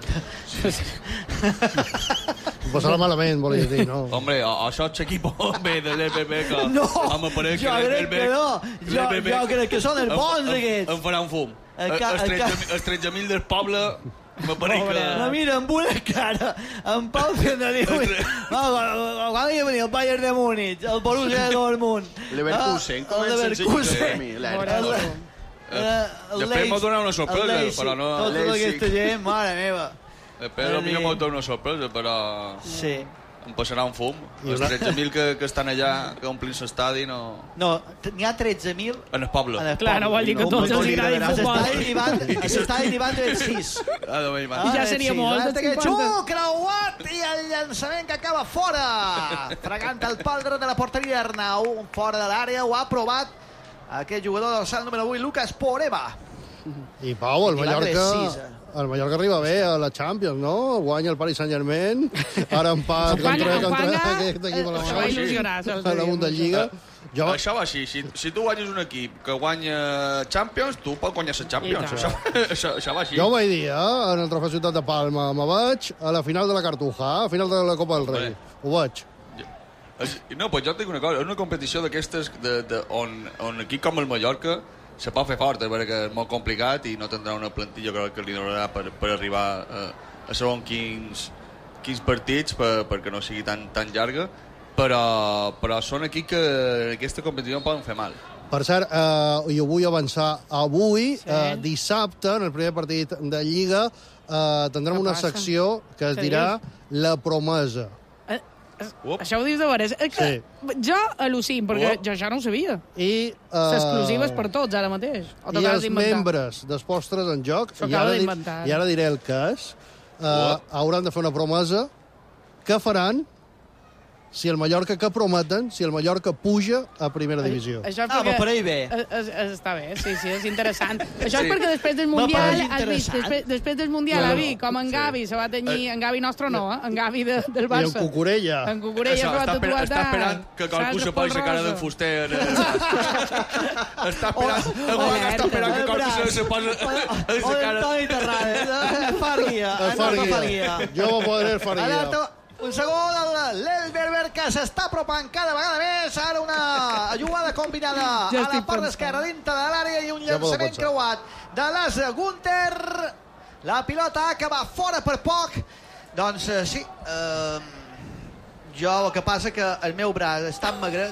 Ho passarà malament, volia dir, no? Hombre, això és l'equip bé de l'Elberberg. No, Home, pareix jo crec que no. Jo, jo crec que són els bons, aquests. Em farà un fum. El ca- el ca- Els tretze mil del poble... Me pareix que... Me mira amb una cara, en Pau Fernandez. Quan hi venia el Bayern de Múnich, el Borussia de Dortmund... Leverkusen, ah, comença el a seguir Leverkusen, a mi, el- l'Hertha. eh, el Després m'ha donat una sorpresa, el Leipzig, però no... Tota aquesta gent, mare meva. Després a mi m'ha donat una sorpresa, però... Sí. Em passarà un fum. I Els una- tretze mil que, que estan allà, que omplin l'estadi, no... No, t- n'hi ha tretze mil... En el poble. En el Clar, no vol dir que poble. tots els agradi Els futbol. estadis n'hi van- els estadis n'hi van de sis. Ah, de Ah, Ja seria sí, molt, L'altre de que cinquanta. xu, creuat i el llançament que acaba fora. Fregant el pal dret de la porteria Arnau, fora de l'àrea, ho ha provat aquest jugador del salt número vuit, Lucas Poreba. I Pau, el I l'altre Mallorca... és sis, eh? El Mallorca arriba bé a la Champions, no? Guanya el Paris Saint-Germain, ara empat Espanya, contra, contra Espanya, aquest equip a la això va il·lusionar, això a la Bundesliga. Jo, Això va així. Si, si tu guanyes un equip que guanya Champions, tu pots guanyar la Champions. I Això, això, això va així. jo ho vaig dir, eh? En el Trofeu Ciutat de Palma. Me vaig a la final de la Cartuja, a final de la Copa del Rei. Ho vaig. És- No, pues jo et dic una cosa. És una competició d'aquestes de, de, on, on un equip com el Mallorca se pot fer fort, eh, perquè és molt complicat i no tindrà una plantilla, crec que li donarà per, per arribar a, a segons quins, quins partits per, perquè no sigui tan, tan llarga, però, però són equips que en aquesta competició poden fer mal. Per cert, eh, i ho vull avançar, avui, sí. eh, dissabte, en el primer partit de Lliga, eh, tindrem Què una passa? secció que es Què dirà La Promesa. Això ho dius de veres. És que Sí. jo al·lucim, perquè Oh. jo això no ho sabia. I, eh, S'exclusives per tots, ara mateix. O I t'acabes els d'inventar? membres dels postres en joc, S'ho i acaba ara, di- d'inventar. i ara diré el que és, eh, hauran de fer una promesa que faran si el Mallorca, que prometen, si el Mallorca puja a primera divisió. Això és Ah, perquè... però per ahir bé. Es, es, es, està bé, sí, sí, és interessant. Això Sí. és perquè després del Me Mundial, pareix has vist, interessant. després, després del Mundial, No, no, no, no. com en Gavi se va tenyir, en Gavi nostre no, eh? en Gavi de, del I en Barça. Cucurella. En Cucurella Això, se va està, esperant, tatuar està esperant que qualcú se posi la cara d'en Fuster. Eh? està esperant, el Juan està esperant que qualcú se, se posi O la cara... Toni Terrades, Farguia. El Farguia. Jo m'ho podré el Farguia. Alerta, un segon, el- l'Elberberg que s'està apropant cada vegada més. Ara una jugada combinada Ja a la estic part pensant. esquerra dintre de l'àrea i un Ja podeu llançament pensar. creuat de l'As Gunter. La pilota que va fora per poc. Doncs eh, sí, eh, jo el que passa que el meu braç és tan magre.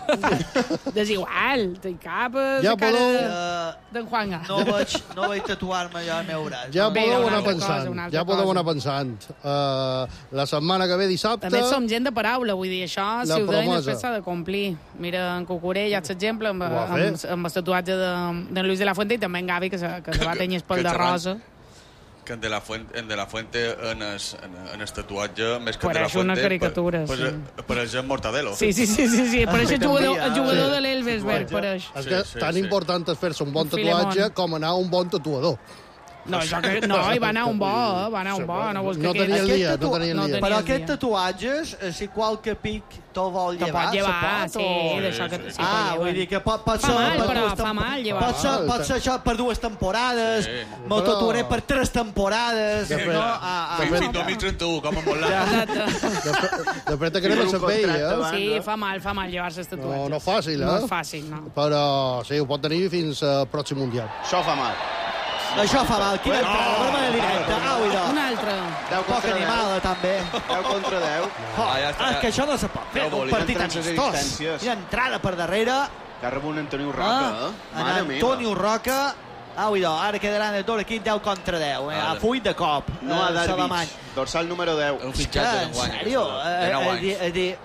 Desigual, té cap eh, Ja de cara podeu- de- d'en Juanga. No vaig, no vaig tatuar-me jo el meu braç. Ja no. Vinga, podeu una anar altra pensant. cosa, una altra Ja podeu cosa. anar pensant. Uh, la setmana que ve, dissabte... També som gent de paraula, vull dir, això, La si ho deien, promesa. després s'ha de complir. Mira, en Cucurella, és l'exemple, amb, Ho va amb, fer. amb el tatuatge de, de Luis de la Fuente, i també en Gavi, que se, que se va tenyir el pèl Que de xerrant. rosa. Que en De La Fuente, en de la Fuente en, es, en, en el tatuatge, més que en De La Pareix una Fuente... caricatura, per, sí. per, per el Mortadelo. Sí, sí, sí, sí, sí. pareix el jugador, el jugador Sí. de l'Elvesberg, pareix. És que Sí, sí, tan sí. important és fer-se un bon Un filemón. tatuatge com anar a un bon tatuador. No, això que, no, i va anar un bo, eh? va anar un bo. No, vols que No aquest- tenia el Aquest dia, tatu- no tenia el no dia. tenia- Però el dia. aquests tatuatges, eh, si qualque pic te'l vol Te llevar, pot llevar, se pot, sí, o- d'això que... Sí, Ah, pot vull llevar. dir que pot, pot Fa ser... mal, per però dues fa tempo- mal llevar. Pot ser, Mal, pot ser això per dues temporades, Sí. me'l Però- tatuaré per tres temporades, De fet- no? Ah, ah, Fins fins dos mil trenta-u, com a molt larg. Exacte. Després te querem a pell, eh? Sí, fa mal, fa mal llevar-se els tatuatges. No, no fàcil, eh? No és fàcil, no. Però sí, ho pot tenir fins al pròxim Mundial. Això fa mal. Això fa mal. Quina entrada, per manera directa. Au, idò. Un altre. deu Poc contra animada, també. deu contra deu. Oh, Ah, ja està, és ja. que això no se pot fer, Ja ho un volia. partit Entren les amistós. assistències. Quina entrada per darrere. Que rep un Antoni Roca, Ah, eh? en Mare Antonio meva. Roca. Au, idò, ara quedaran els dos equips deu contra deu. Eh? A Ara. full de cop. No a eh, Salamany. Darvich. Dorsal número deu. Un fitxatge En d'enguany. sèrio? aquesta, De nou Eh, eh, anys. dir- eh, dir,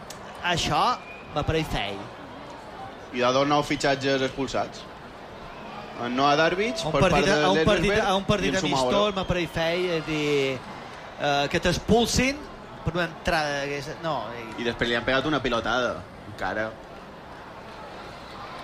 això m'apareix fei. I de dos nous fitxatges expulsats. En Noah Darvich, A un per part partit, de a un partit, l'Elversberg a un i partit en Sumaoro. amistós m'apareix fei. És dir, eh, que t'expulsin per una entrada. Que és, no, I després li han pegat una pilotada. Encara.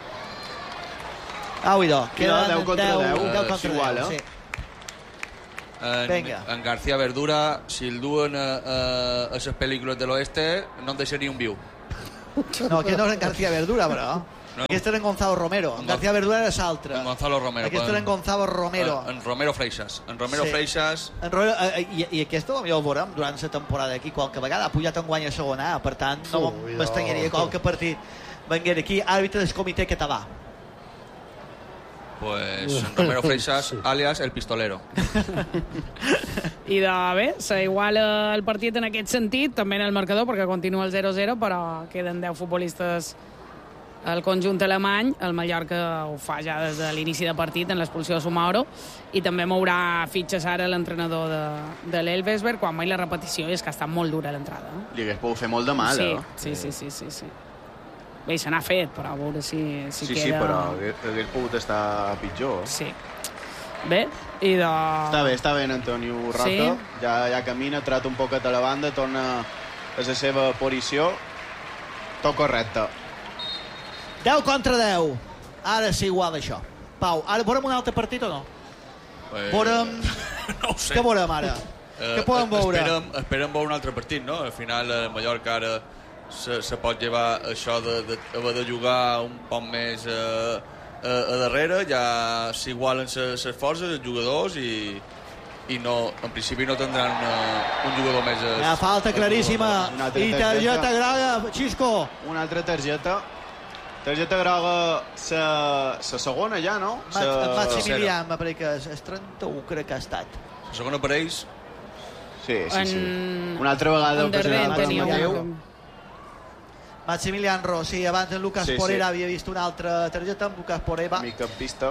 Au, idò. Queda deu contra deu. deu Eh, contra és igual, deu, eh? sí. En, Venga. en García Verdura, si el duen a, a, a les pel·lícules de l'oeste, no en deixaria un viu. No, aquest no és en García Verdura, però. No. Aquest era en Gonzalo Romero. En García Verdura era l'altre. En Gonzalo Romero. Aquest era en Gonzalo Romero. En, en Romero Freixas. En Romero Sí. Freixas... En Romero, eh, i, I aquest potser el veurem durant la temporada aquí, qualque vegada ha pujat en guany a segona A, per tant, no Ui, m'estranyaria no. qualque partit venguera aquí, àrbitre del comitè català. Pues Romero Freixas, alias El Pistolero. I de bé, s'iguala el partit en aquest sentit, també en el marcador, perquè continua el zero zero, però queden deu futbolistes al conjunt alemany. El Mallorca ho fa ja des de l'inici de partit en l'expulsió de Sumaoro, i també mourà fitxes ara l'entrenador de, de l'Elversberg, quan mai la repetició és que ha estat molt dura l'entrada. Eh? Li hagués pogut fer molt de mal, sí, eh? sí, sí, sí, sí, sí. Bé, se n'ha fet, però a veure si, si sí, queda... sí, però hagués, hagués pogut estar pitjor. Sí. Bé, i de... Està bé, està bé en Antonio Roca. Sí. Ja, ja camina, trata un poquet a la banda, torna a la seva posició. Tot correcte. deu contra deu. Ara sí, igual això. Pau, ara veurem un altre partit o no? Eh, Veurem... No ho sé. Què veurem ara? Eh, Què podem veure? Esperem, esperem veure un altre partit, no? Al final, el Mallorca ara se, se pot llevar això de, de, de, de jugar un poc més eh, a, a darrere, ja s'igualen les forces, els jugadors, i, i no, en principi no tindran uh, un jugador més... Hi ha falta claríssima. Una altra I targeta groga, Xisco. Una altra targeta. Targeta groga, la, la segona ja, no? Ma, Sa... Maximilian, me pareix que és, és trenta-u, crec que ha estat. La segona per ells... Sí, sí, sí. En... Una altra vegada... En Darden tenia Mateu. una... Maximilian Rossi, abans en Lucas Sí, sí. Porera havia vist una altra targeta amb Lucas Porera. Migcampista.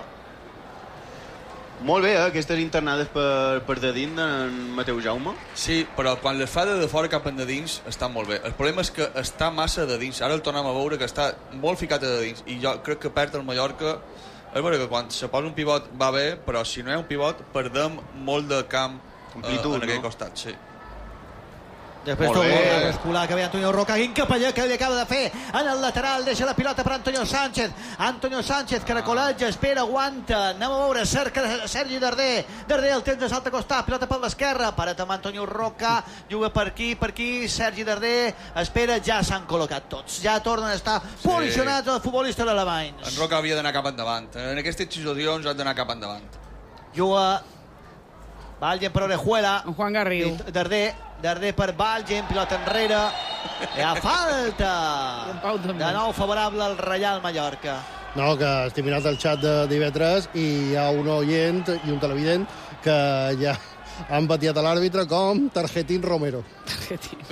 Molt bé, eh, aquestes internades per, per de dins d'en Mateu Jaume. Sí, però quan les fa de, de fora cap endins està molt bé. El problema és que està massa de dins. Ara el tornem a veure que està molt ficat de dins, i jo crec que perd el Mallorca. És vera que quan se posa un pivot va bé, però si no hi ha un pivot perdem molt de camp Amplitud, eh, en aquell no? costat, sí. Després Molt tot bé. el escolar que ve Antonio Roca, quin capellà que li acaba de fer en el lateral, deixa la pilota per Antonio Sánchez. Antonio Sánchez, caracolatge, espera, aguanta, anem a veure, cerca Sergi Darder, Darder el temps de salta costat, pilota per l'esquerra, parat amb Antonio Roca, juga per aquí, per aquí, Sergi Darder, espera, ja s'han col·locat tots, ja tornen a estar posicionats els futbolistes alemanys. En Roca havia d'anar cap endavant. En aquestes situacions ha d'anar cap endavant. Juga Valgen per Orejuela. En Juan Garrido. Darder, Darder per Valgen, pilota enrere. Hi ha falta. De nou favorable al Reial Mallorca. No, que estic mirant el xat de d'I V tres i hi ha un oient i un televident que ja han batiat a l'àrbitre com Tarjetín Romero. Tarjetín.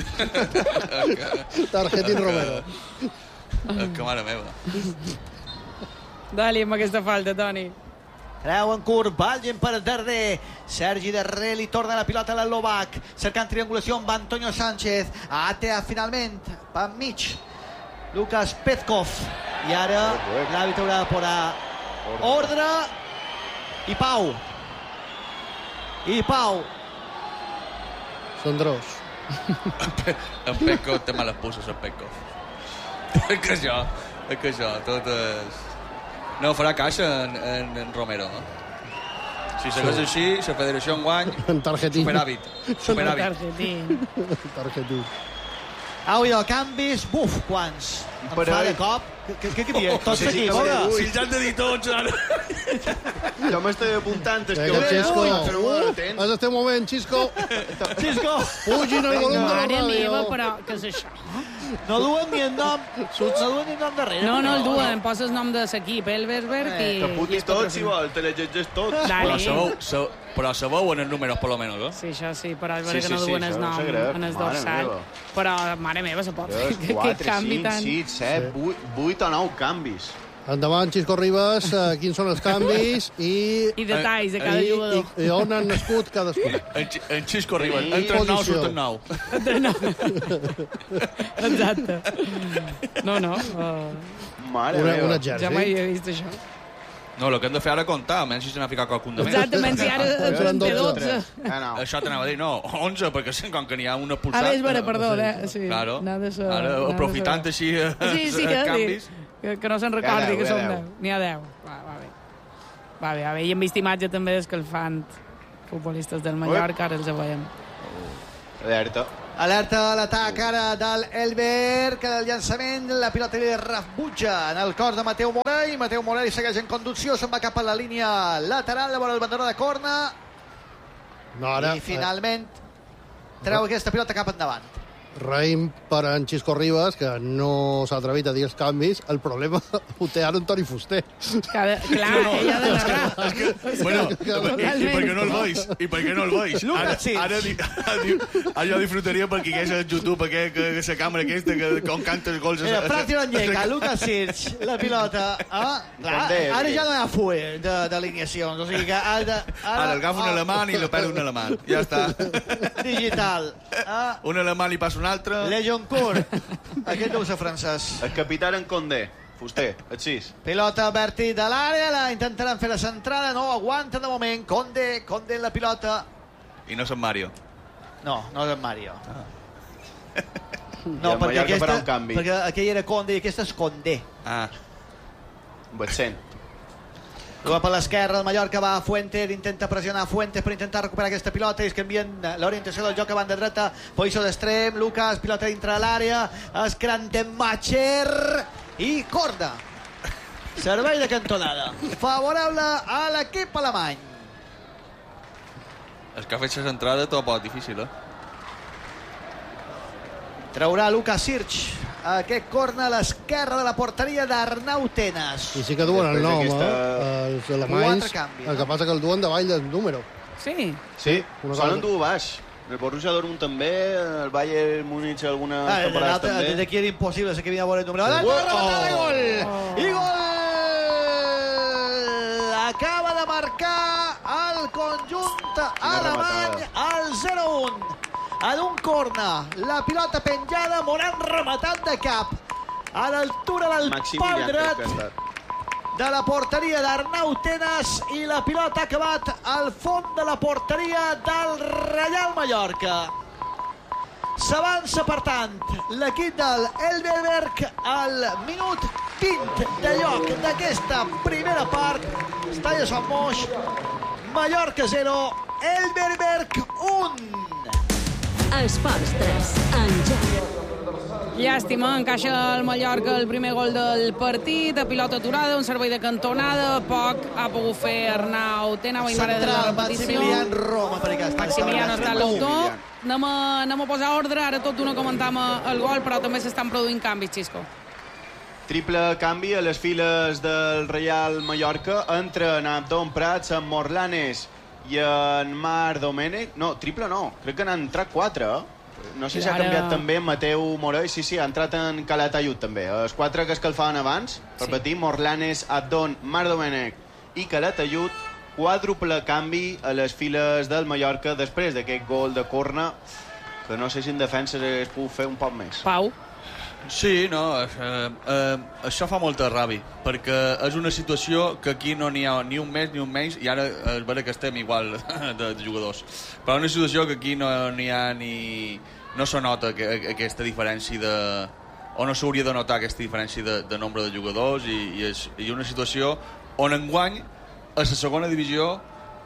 Tarjetín Romero. Que mare meva. Dali amb aquesta falta, Toni. Creu en curt, Valgen per Darder. Sergi Darder li torna la pilota a l'Eslovac, cercant triangulació amb Antonio Sánchez. Atea finalment, per mig. Lucas Pezkov. I ara l'àrbitre haurà de posar ordre. I Pau. I Pau. Sondrós. En Pekko té males puces, en Pekko. És que això, és que això, tot és... No farà caixa en, en, en Romero. Si segueix sí. així, la federació enguany... En Tarjetín. Superàvit. Superàvit. Tarjetín. Tarjetín. Au, i de canvis, buf, quants. Em Per fa ell. de cop. Què, què, què dieu? Tots Sí, sí, s'equivoca. sí, Si ja han de dir tots, ara. Jo m'estic apuntant. És que Vinga, Xisco. però molt atent. Has d'estar un moment, Xisco. Xisco. Pugin el volum de la Mare meva, ràdio. però què és això? No duen ni el nom. No duen ni el nom darrere. No, no el duen, poses nom de l'equip, Elversberg, i... Que putis tot, si vol, te llegeixes tot. Dale. Però sabeu, sabeu, però sabeu en els números, per lo menos, eh? Sí, això sí, però és Sí, sí, que sí, no sí, duen el això no nom sé greu. en el Mare dorsal. meva. Però, mare meva, se pot fer Dos, aquest quatre, canvi cinc, tan... sis, set, vuit, vuit o nou canvis. Endavant, Xisco Ribas, uh, quins són els canvis i... I detalls de cada i, jugador. I, i on han nascut cadascú. En, Xi- en Xisco Ribas, I entra el nou, posició. surt el nou. Exacte. No, no. Uh, Mare Una, meva. un ja exèrcit. mai he vist això. No, el que hem de fer ara és comptar, almenys si se n'ha ficat qualcun de més. Exactament, si ara Eren en té dotze. dotze. Ah, no. Això t'anava a dir, no, onze, perquè sí, com que n'hi ha una Ah, pulsat... bé, és vera, perdó, eh? Sí, Claro. nada de ser- Ara, nada de aprofitant ser- així eh, Sí, sí, els que, canvis... que, que no se'n recordi Hi ha deu, que hi ha són deu. deu. N'hi ha deu. Va, va bé. Va bé, va bé. I hem vist imatge també d'escalfant futbolistes del Mallorca, ara els veiem. Alerta. Alerta a l'atac ara del Elber, que el llançament, la pilota li rebutja en el cor de Mateu Morell. Mateu Morell segueix en conducció, se'n va cap a la línia lateral, llavors el bandera de corna. No, ara, I finalment treu aquesta pilota cap endavant. Raïm per en Xisco Ribas, que no s'ha atrevit a dir els canvis. El problema ho té ara en Toni Fuster. Clar, clar no, no. ella ha de narrar. És que, bueno, i, i per què no el veig? I per què no el veig? Ara, ara, ara, ara jo disfrutaria perquè hi hagués a YouTube aquest, que, que la càmera aquesta, que com canta els gols... Mira, Franci Banyeca, Lucas Sirch, la pilota. Ah, clar, ara ja no hi ha full d'alineacions. O sigui que ara... Ara, ara agafa un alemany i la perd un alemany. Ja està. Digital. Ah. Un alemany li passa un altre. Lejoncourt. Aquest deu ser francès. El capità en Condé. Fuster, el sis. Pilota vertit de l'àrea, la intentaran fer la centrada, no aguanta de moment. Condé, Condé en la pilota. I no és en Mario. No, no és en Mario. Ah. No, perquè aquesta, perquè aquell era Condé i aquesta és Condé. Ah. Bessent. Juga per l'esquerra, el Mallorca va a Fuentes, intenta pressionar Fuentes per intentar recuperar aquesta pilota, i es canvien l'orientació del joc a banda dreta, posició d'extrem, Lucas, pilota dintre l'àrea, es Krantenmacher i corda. Servei de cantonada. Favorable a l'equip alemany. És que ha fet la centrada tot poc difícil, eh? Traurà Lucas Sirch aquest corna a l'esquerra de la porteria d'Arnau Tenas. I sí que duen el nom, aquesta... eh? Els alemanys. Canvis, el que passa que el duen davall del número. Sí? Sí, solen dur baix. El Borussia Dortmund també, el Bayern Múnich alguna ah, temporada també. Des d'aquí era impossible, sé que havia de veure el número. Oh! Oh! I gol! Oh! I gol! Acaba de marcar el conjunt alemany al zero un. En un corna, la pilota penjada, Morant rematat de cap a l'altura del pal dret de la porteria d'Arnau Tenas, i la pilota ha acabat al fons de la porteria del Reial Mallorca. S'avança, per tant, l'equip del Elberberg al minut vint de joc d'aquesta primera part. Estalla Sant Moix, Mallorca zero, Elberberg un. Esports tres, en joc. Llàstima, encaixa el Mallorca el primer gol del partit, a pilota aturada, un servei de cantonada, poc ha pogut fer Arnau Tenas. Central, Maximilian Roma, per aquí. Maximilian està a l'autor. Anem, anem a posar ordre, ara tot d'una comentam el gol, però també s'estan produint canvis, Xisco. Triple canvi a les files del Real Mallorca, entra en Abdon Prats, en Morlanes i en Marc Domènech. No, triple no, crec que n'han entrat quatre, eh? No sé si ha canviat també Mateu Morell. Sí, sí, ha entrat en Calatayud també. Els quatre que escalfaven abans, per repetir, Morlanes, Abdon, Marc Domènech i Calatayud. Quàdruple canvi a les files del Mallorca després d'aquest gol de corna, que no sé si en defensa es puc fer un poc més. Pau? Sí, no, eh, eh, això fa molta ràbia, perquè és una situació que aquí no n'hi ha ni un més ni un menys, i ara és vera que estem igual de, de jugadors, però una situació que aquí no n'hi ha ni... no se nota que, aquesta diferència de... o no s'hauria de notar aquesta diferència de, de nombre de jugadors, i, i és i una situació on enguany a la segona divisió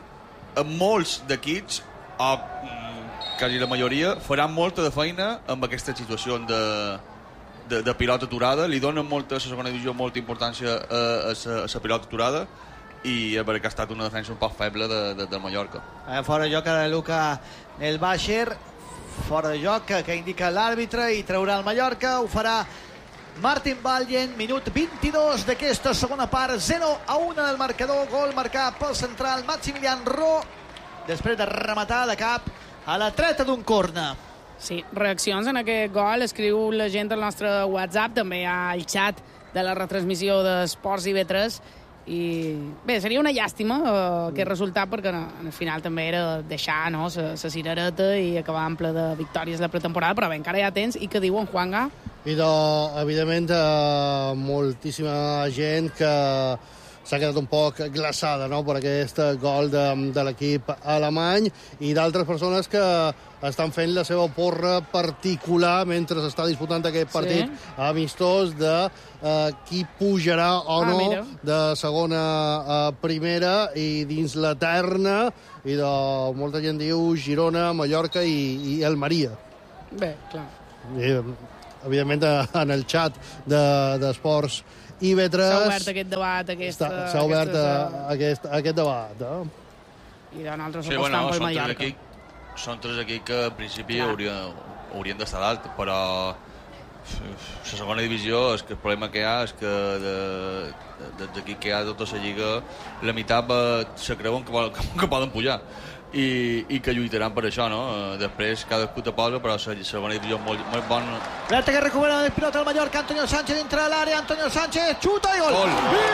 amb molts d'equips, o quasi la majoria, faran molta de feina amb aquesta situació de De, de pilota aturada, li donen molta, a la segona divisió molta importància a, a, a la pilota aturada, i perquè ha estat una defensa un poc feble de, de, del Mallorca. Eh, fora de joc ara Luca Nelbacher, fora de joc que, que indica l'àrbitre, i traurà el Mallorca, ho farà Martin Vallen, minut vint-i-dos d'aquesta segona part, zero a un en el marcador, gol marcat pel central Maximilian Ro, després de rematar de cap a la treta d'un corna. Sí, reaccions en aquest gol, escriu la gent al nostre WhatsApp, també hi ha el xat de la retransmissió d'Esports i B tres, i bé, seria una llàstima eh, aquest resultat, perquè no, al final també era deixar no, la cirereta i acabar ample de victòries la pretemporada, però bé, encara hi ha temps. I què diuen, Juanga? I de, evidentment, eh, moltíssima gent que s'ha quedat un poc glaçada, no?, per aquest gol de, de l'equip alemany, i d'altres persones que estan fent la seva porra particular mentre s'està disputant aquest partit sí. amistós de eh, qui pujarà o ah, no mira. de segona a primera i dins la terna, i de molta gent diu Girona, Mallorca i, i Almeria. Bé, clar. I, evidentment, en el xat d'Esports de, I B tres... S'ha obert aquest debat, aquesta... S'ha obert aquestes, aquest, aquest debat, eh? I de nosaltres sí, apostant bueno, pel Mallorca. Aquí, són tres equips que, en principi, haurien, haurien d'estar dalt, però la segona divisió, és que el problema que hi ha és que de, de, dels equips que hi ha de tota la lliga, la meitat se creuen que, que poden pujar. I, i que lluitaran per això, no? Després cadascú te posa, però la segona divisió molt, molt bona. Alerta que recupera el pilota del Mallorca, Antonio Sánchez dintre de l'àrea, Antonio Sánchez, xuta i gol! Gol!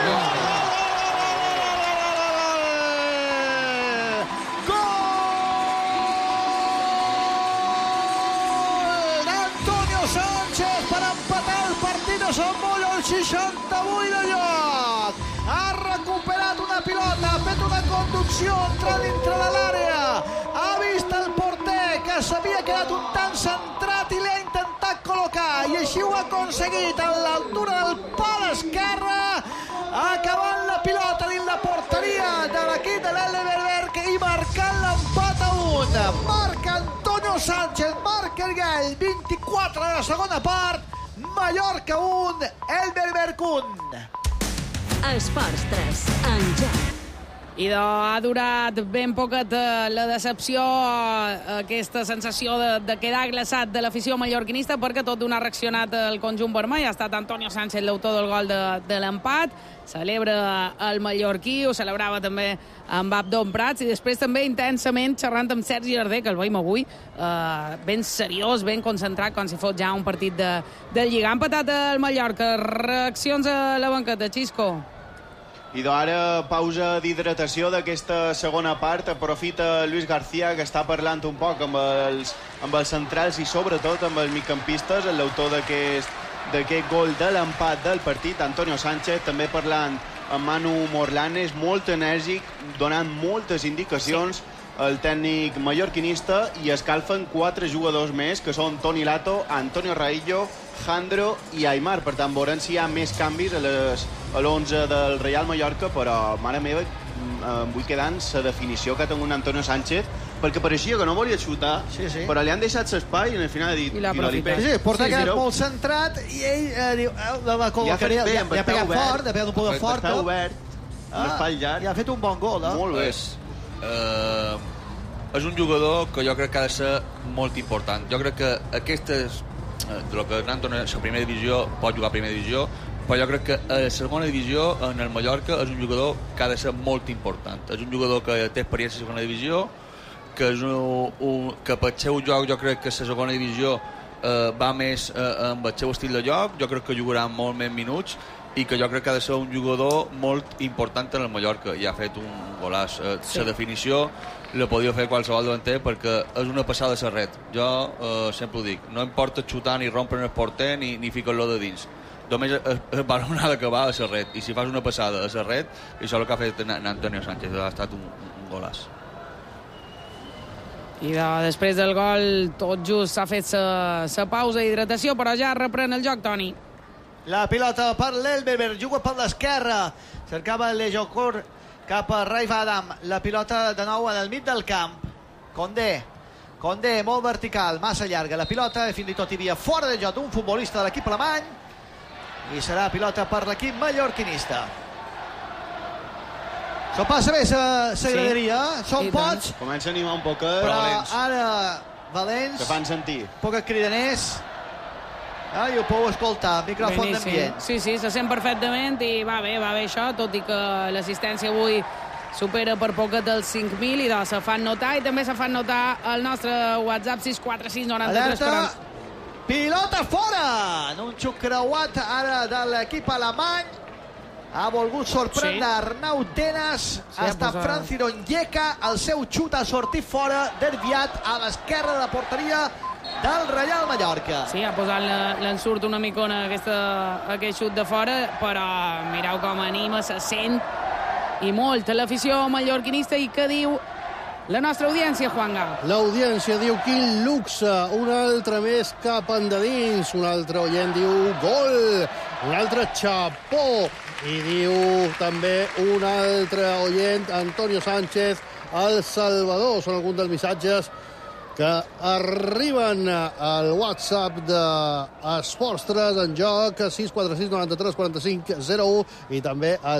Gol d'Antonio Sánchez per empatar el partit a Sant Moll al seixanta-vuit de lloc. Ha recuperat una pilota, ha fet una conducció, entrant dintre de l'àrea, ha vist el porter que s'havia quedat un tant centrat i l'ha intentat col·locar, i així ho ha aconseguit a l'altura del pal esquerre, acabant la pilota dins la porteria de l'equip de l'Elveberg i marcant l'empat a un. Marca Antonio Sánchez, marca el gall, vint-i-quatre de la segona part, Mallorca un, Elveberg un. Esports tres, en joc. I de, ha durat ben poquet eh, la decepció, eh, aquesta sensació de, de quedar glaçat de l'afició mallorquinista, perquè tot d'una ha reaccionat el conjunt vermell. Ha estat Antonio Sánchez l'autor del gol de, de l'empat. Celebra el mallorquí, ho celebrava també amb Abdon Prats, i després també intensament xerrant amb Sergi Arder, que el veiem avui eh, ben seriós, ben concentrat, com si fos ja un partit de, de Lliga. Ha empatat el Mallorca. Reaccions a la banqueta, Xisco? I d'ara pausa d'hidratació d'aquesta segona part. Aprofita Luis García, que està parlant un poc amb els, amb els centrals i sobretot amb els migcampistes, l'autor d'aquest d'aquest gol de l'empat del partit, Antonio Sánchez, també parlant amb Manu Morlanes, molt enèrgic, donant moltes indicacions sí. al tècnic mallorquinista, i escalfen quatre jugadors més, que són Toni Lato, Antonio Raillo, Jandro i Aimar. Per tant, veurem si hi ha més canvis a les a l'onze del Real Mallorca, però, mare meva, em vull quedar en la definició que ha tingut Antonio Sánchez, perquè pareixia que no volia xutar, sí, sí. però li han deixat l'espai i al final ha dit... I l'ha aprofitat. Sí, sí, porta sí, quedat sí, molt centrat i ell eh, diu... Eh, la, la, la, I ha fet bé, amb ha pegat obert, fort, ha pegat un poc fort. Està obert, ah, l'espai llarg. I ha fet un bon gol, eh? Molt bé. És, eh, és un jugador que jo crec que ha de ser molt important. Jo crec que aquestes... Eh, de lo que Anton en la primera divisió pot jugar a primera divisió, però jo crec que a la segona divisió en el Mallorca és un jugador que ha de ser molt important. És un jugador que té experiència a la segona divisió, que, és un, un, que pel seu joc jo crec que la segona divisió eh, va més eh, amb el seu estil de joc. Jo crec que jugarà molt més minuts i que jo crec que ha de ser un jugador molt important en el Mallorca, i ha fet un golaç. La sí. definició la podia fer qualsevol davanter, perquè és una passada a la red. Jo eh, sempre ho dic, no em porta xutar ni rompre el porter ni, ni ficar-lo de dins. Només va anar d'acabar a la red, i si fas una passada a la red, això és el que ha fet Antonio Sánchez, ha estat un, un golaç. I de, després del gol tot just s'ha fet la pausa d'hidratació, però ja reprèn el joc, Toni. La pilota per l'Elveberg, juga per l'esquerra, cercava l'Ejocor cap a Raif Adam, la pilota de nou en el mig del camp. Condé, Condé molt vertical, massa llarga la pilota, i fins i tot hi havia fora de joc d'un futbolista de l'equip alemany, i serà pilota per l'equip mallorquinista. S'ho passa bé la sí. graderia, són pots. Comença a animar un poc, però valents. Ara valents, que fan sentir. Pocs cridaners. Ah, i ho podeu escoltar, micròfon d'ambient. Sí, sí, se sent perfectament i va bé, va bé això, tot i que l'assistència avui supera per poquet els cinc mil, i doncs se fan notar, i també se fan notar el nostre WhatsApp sis quatre sis noranta-tres. Alerta, pilota fora! En un xuc creuat ara de l'equip alemany. Ha volgut sorprendre sí. Arnau Tenas, sí, hasta posat... Franci Onyeka, el seu xut ha sortit fora, desviat a l'esquerra de la porteria del Real Mallorca. Sí, ha posat l'ensurt una micona aquesta, aquest xut de fora, però mireu com anima, se sent i molt a l'afició mallorquinista. I què diu la nostra audiència, Juanga? L'audiència diu quin luxe, un altre més cap endins, un altre oient diu gol, un altre xapó, i diu també un altre oient, Antonio Sánchez, El Salvador. Són alguns dels missatges que arriben al WhatsApp d'Esports tres en joc, sis quatre sis, nou tres, quatre cinc, zero u, i també al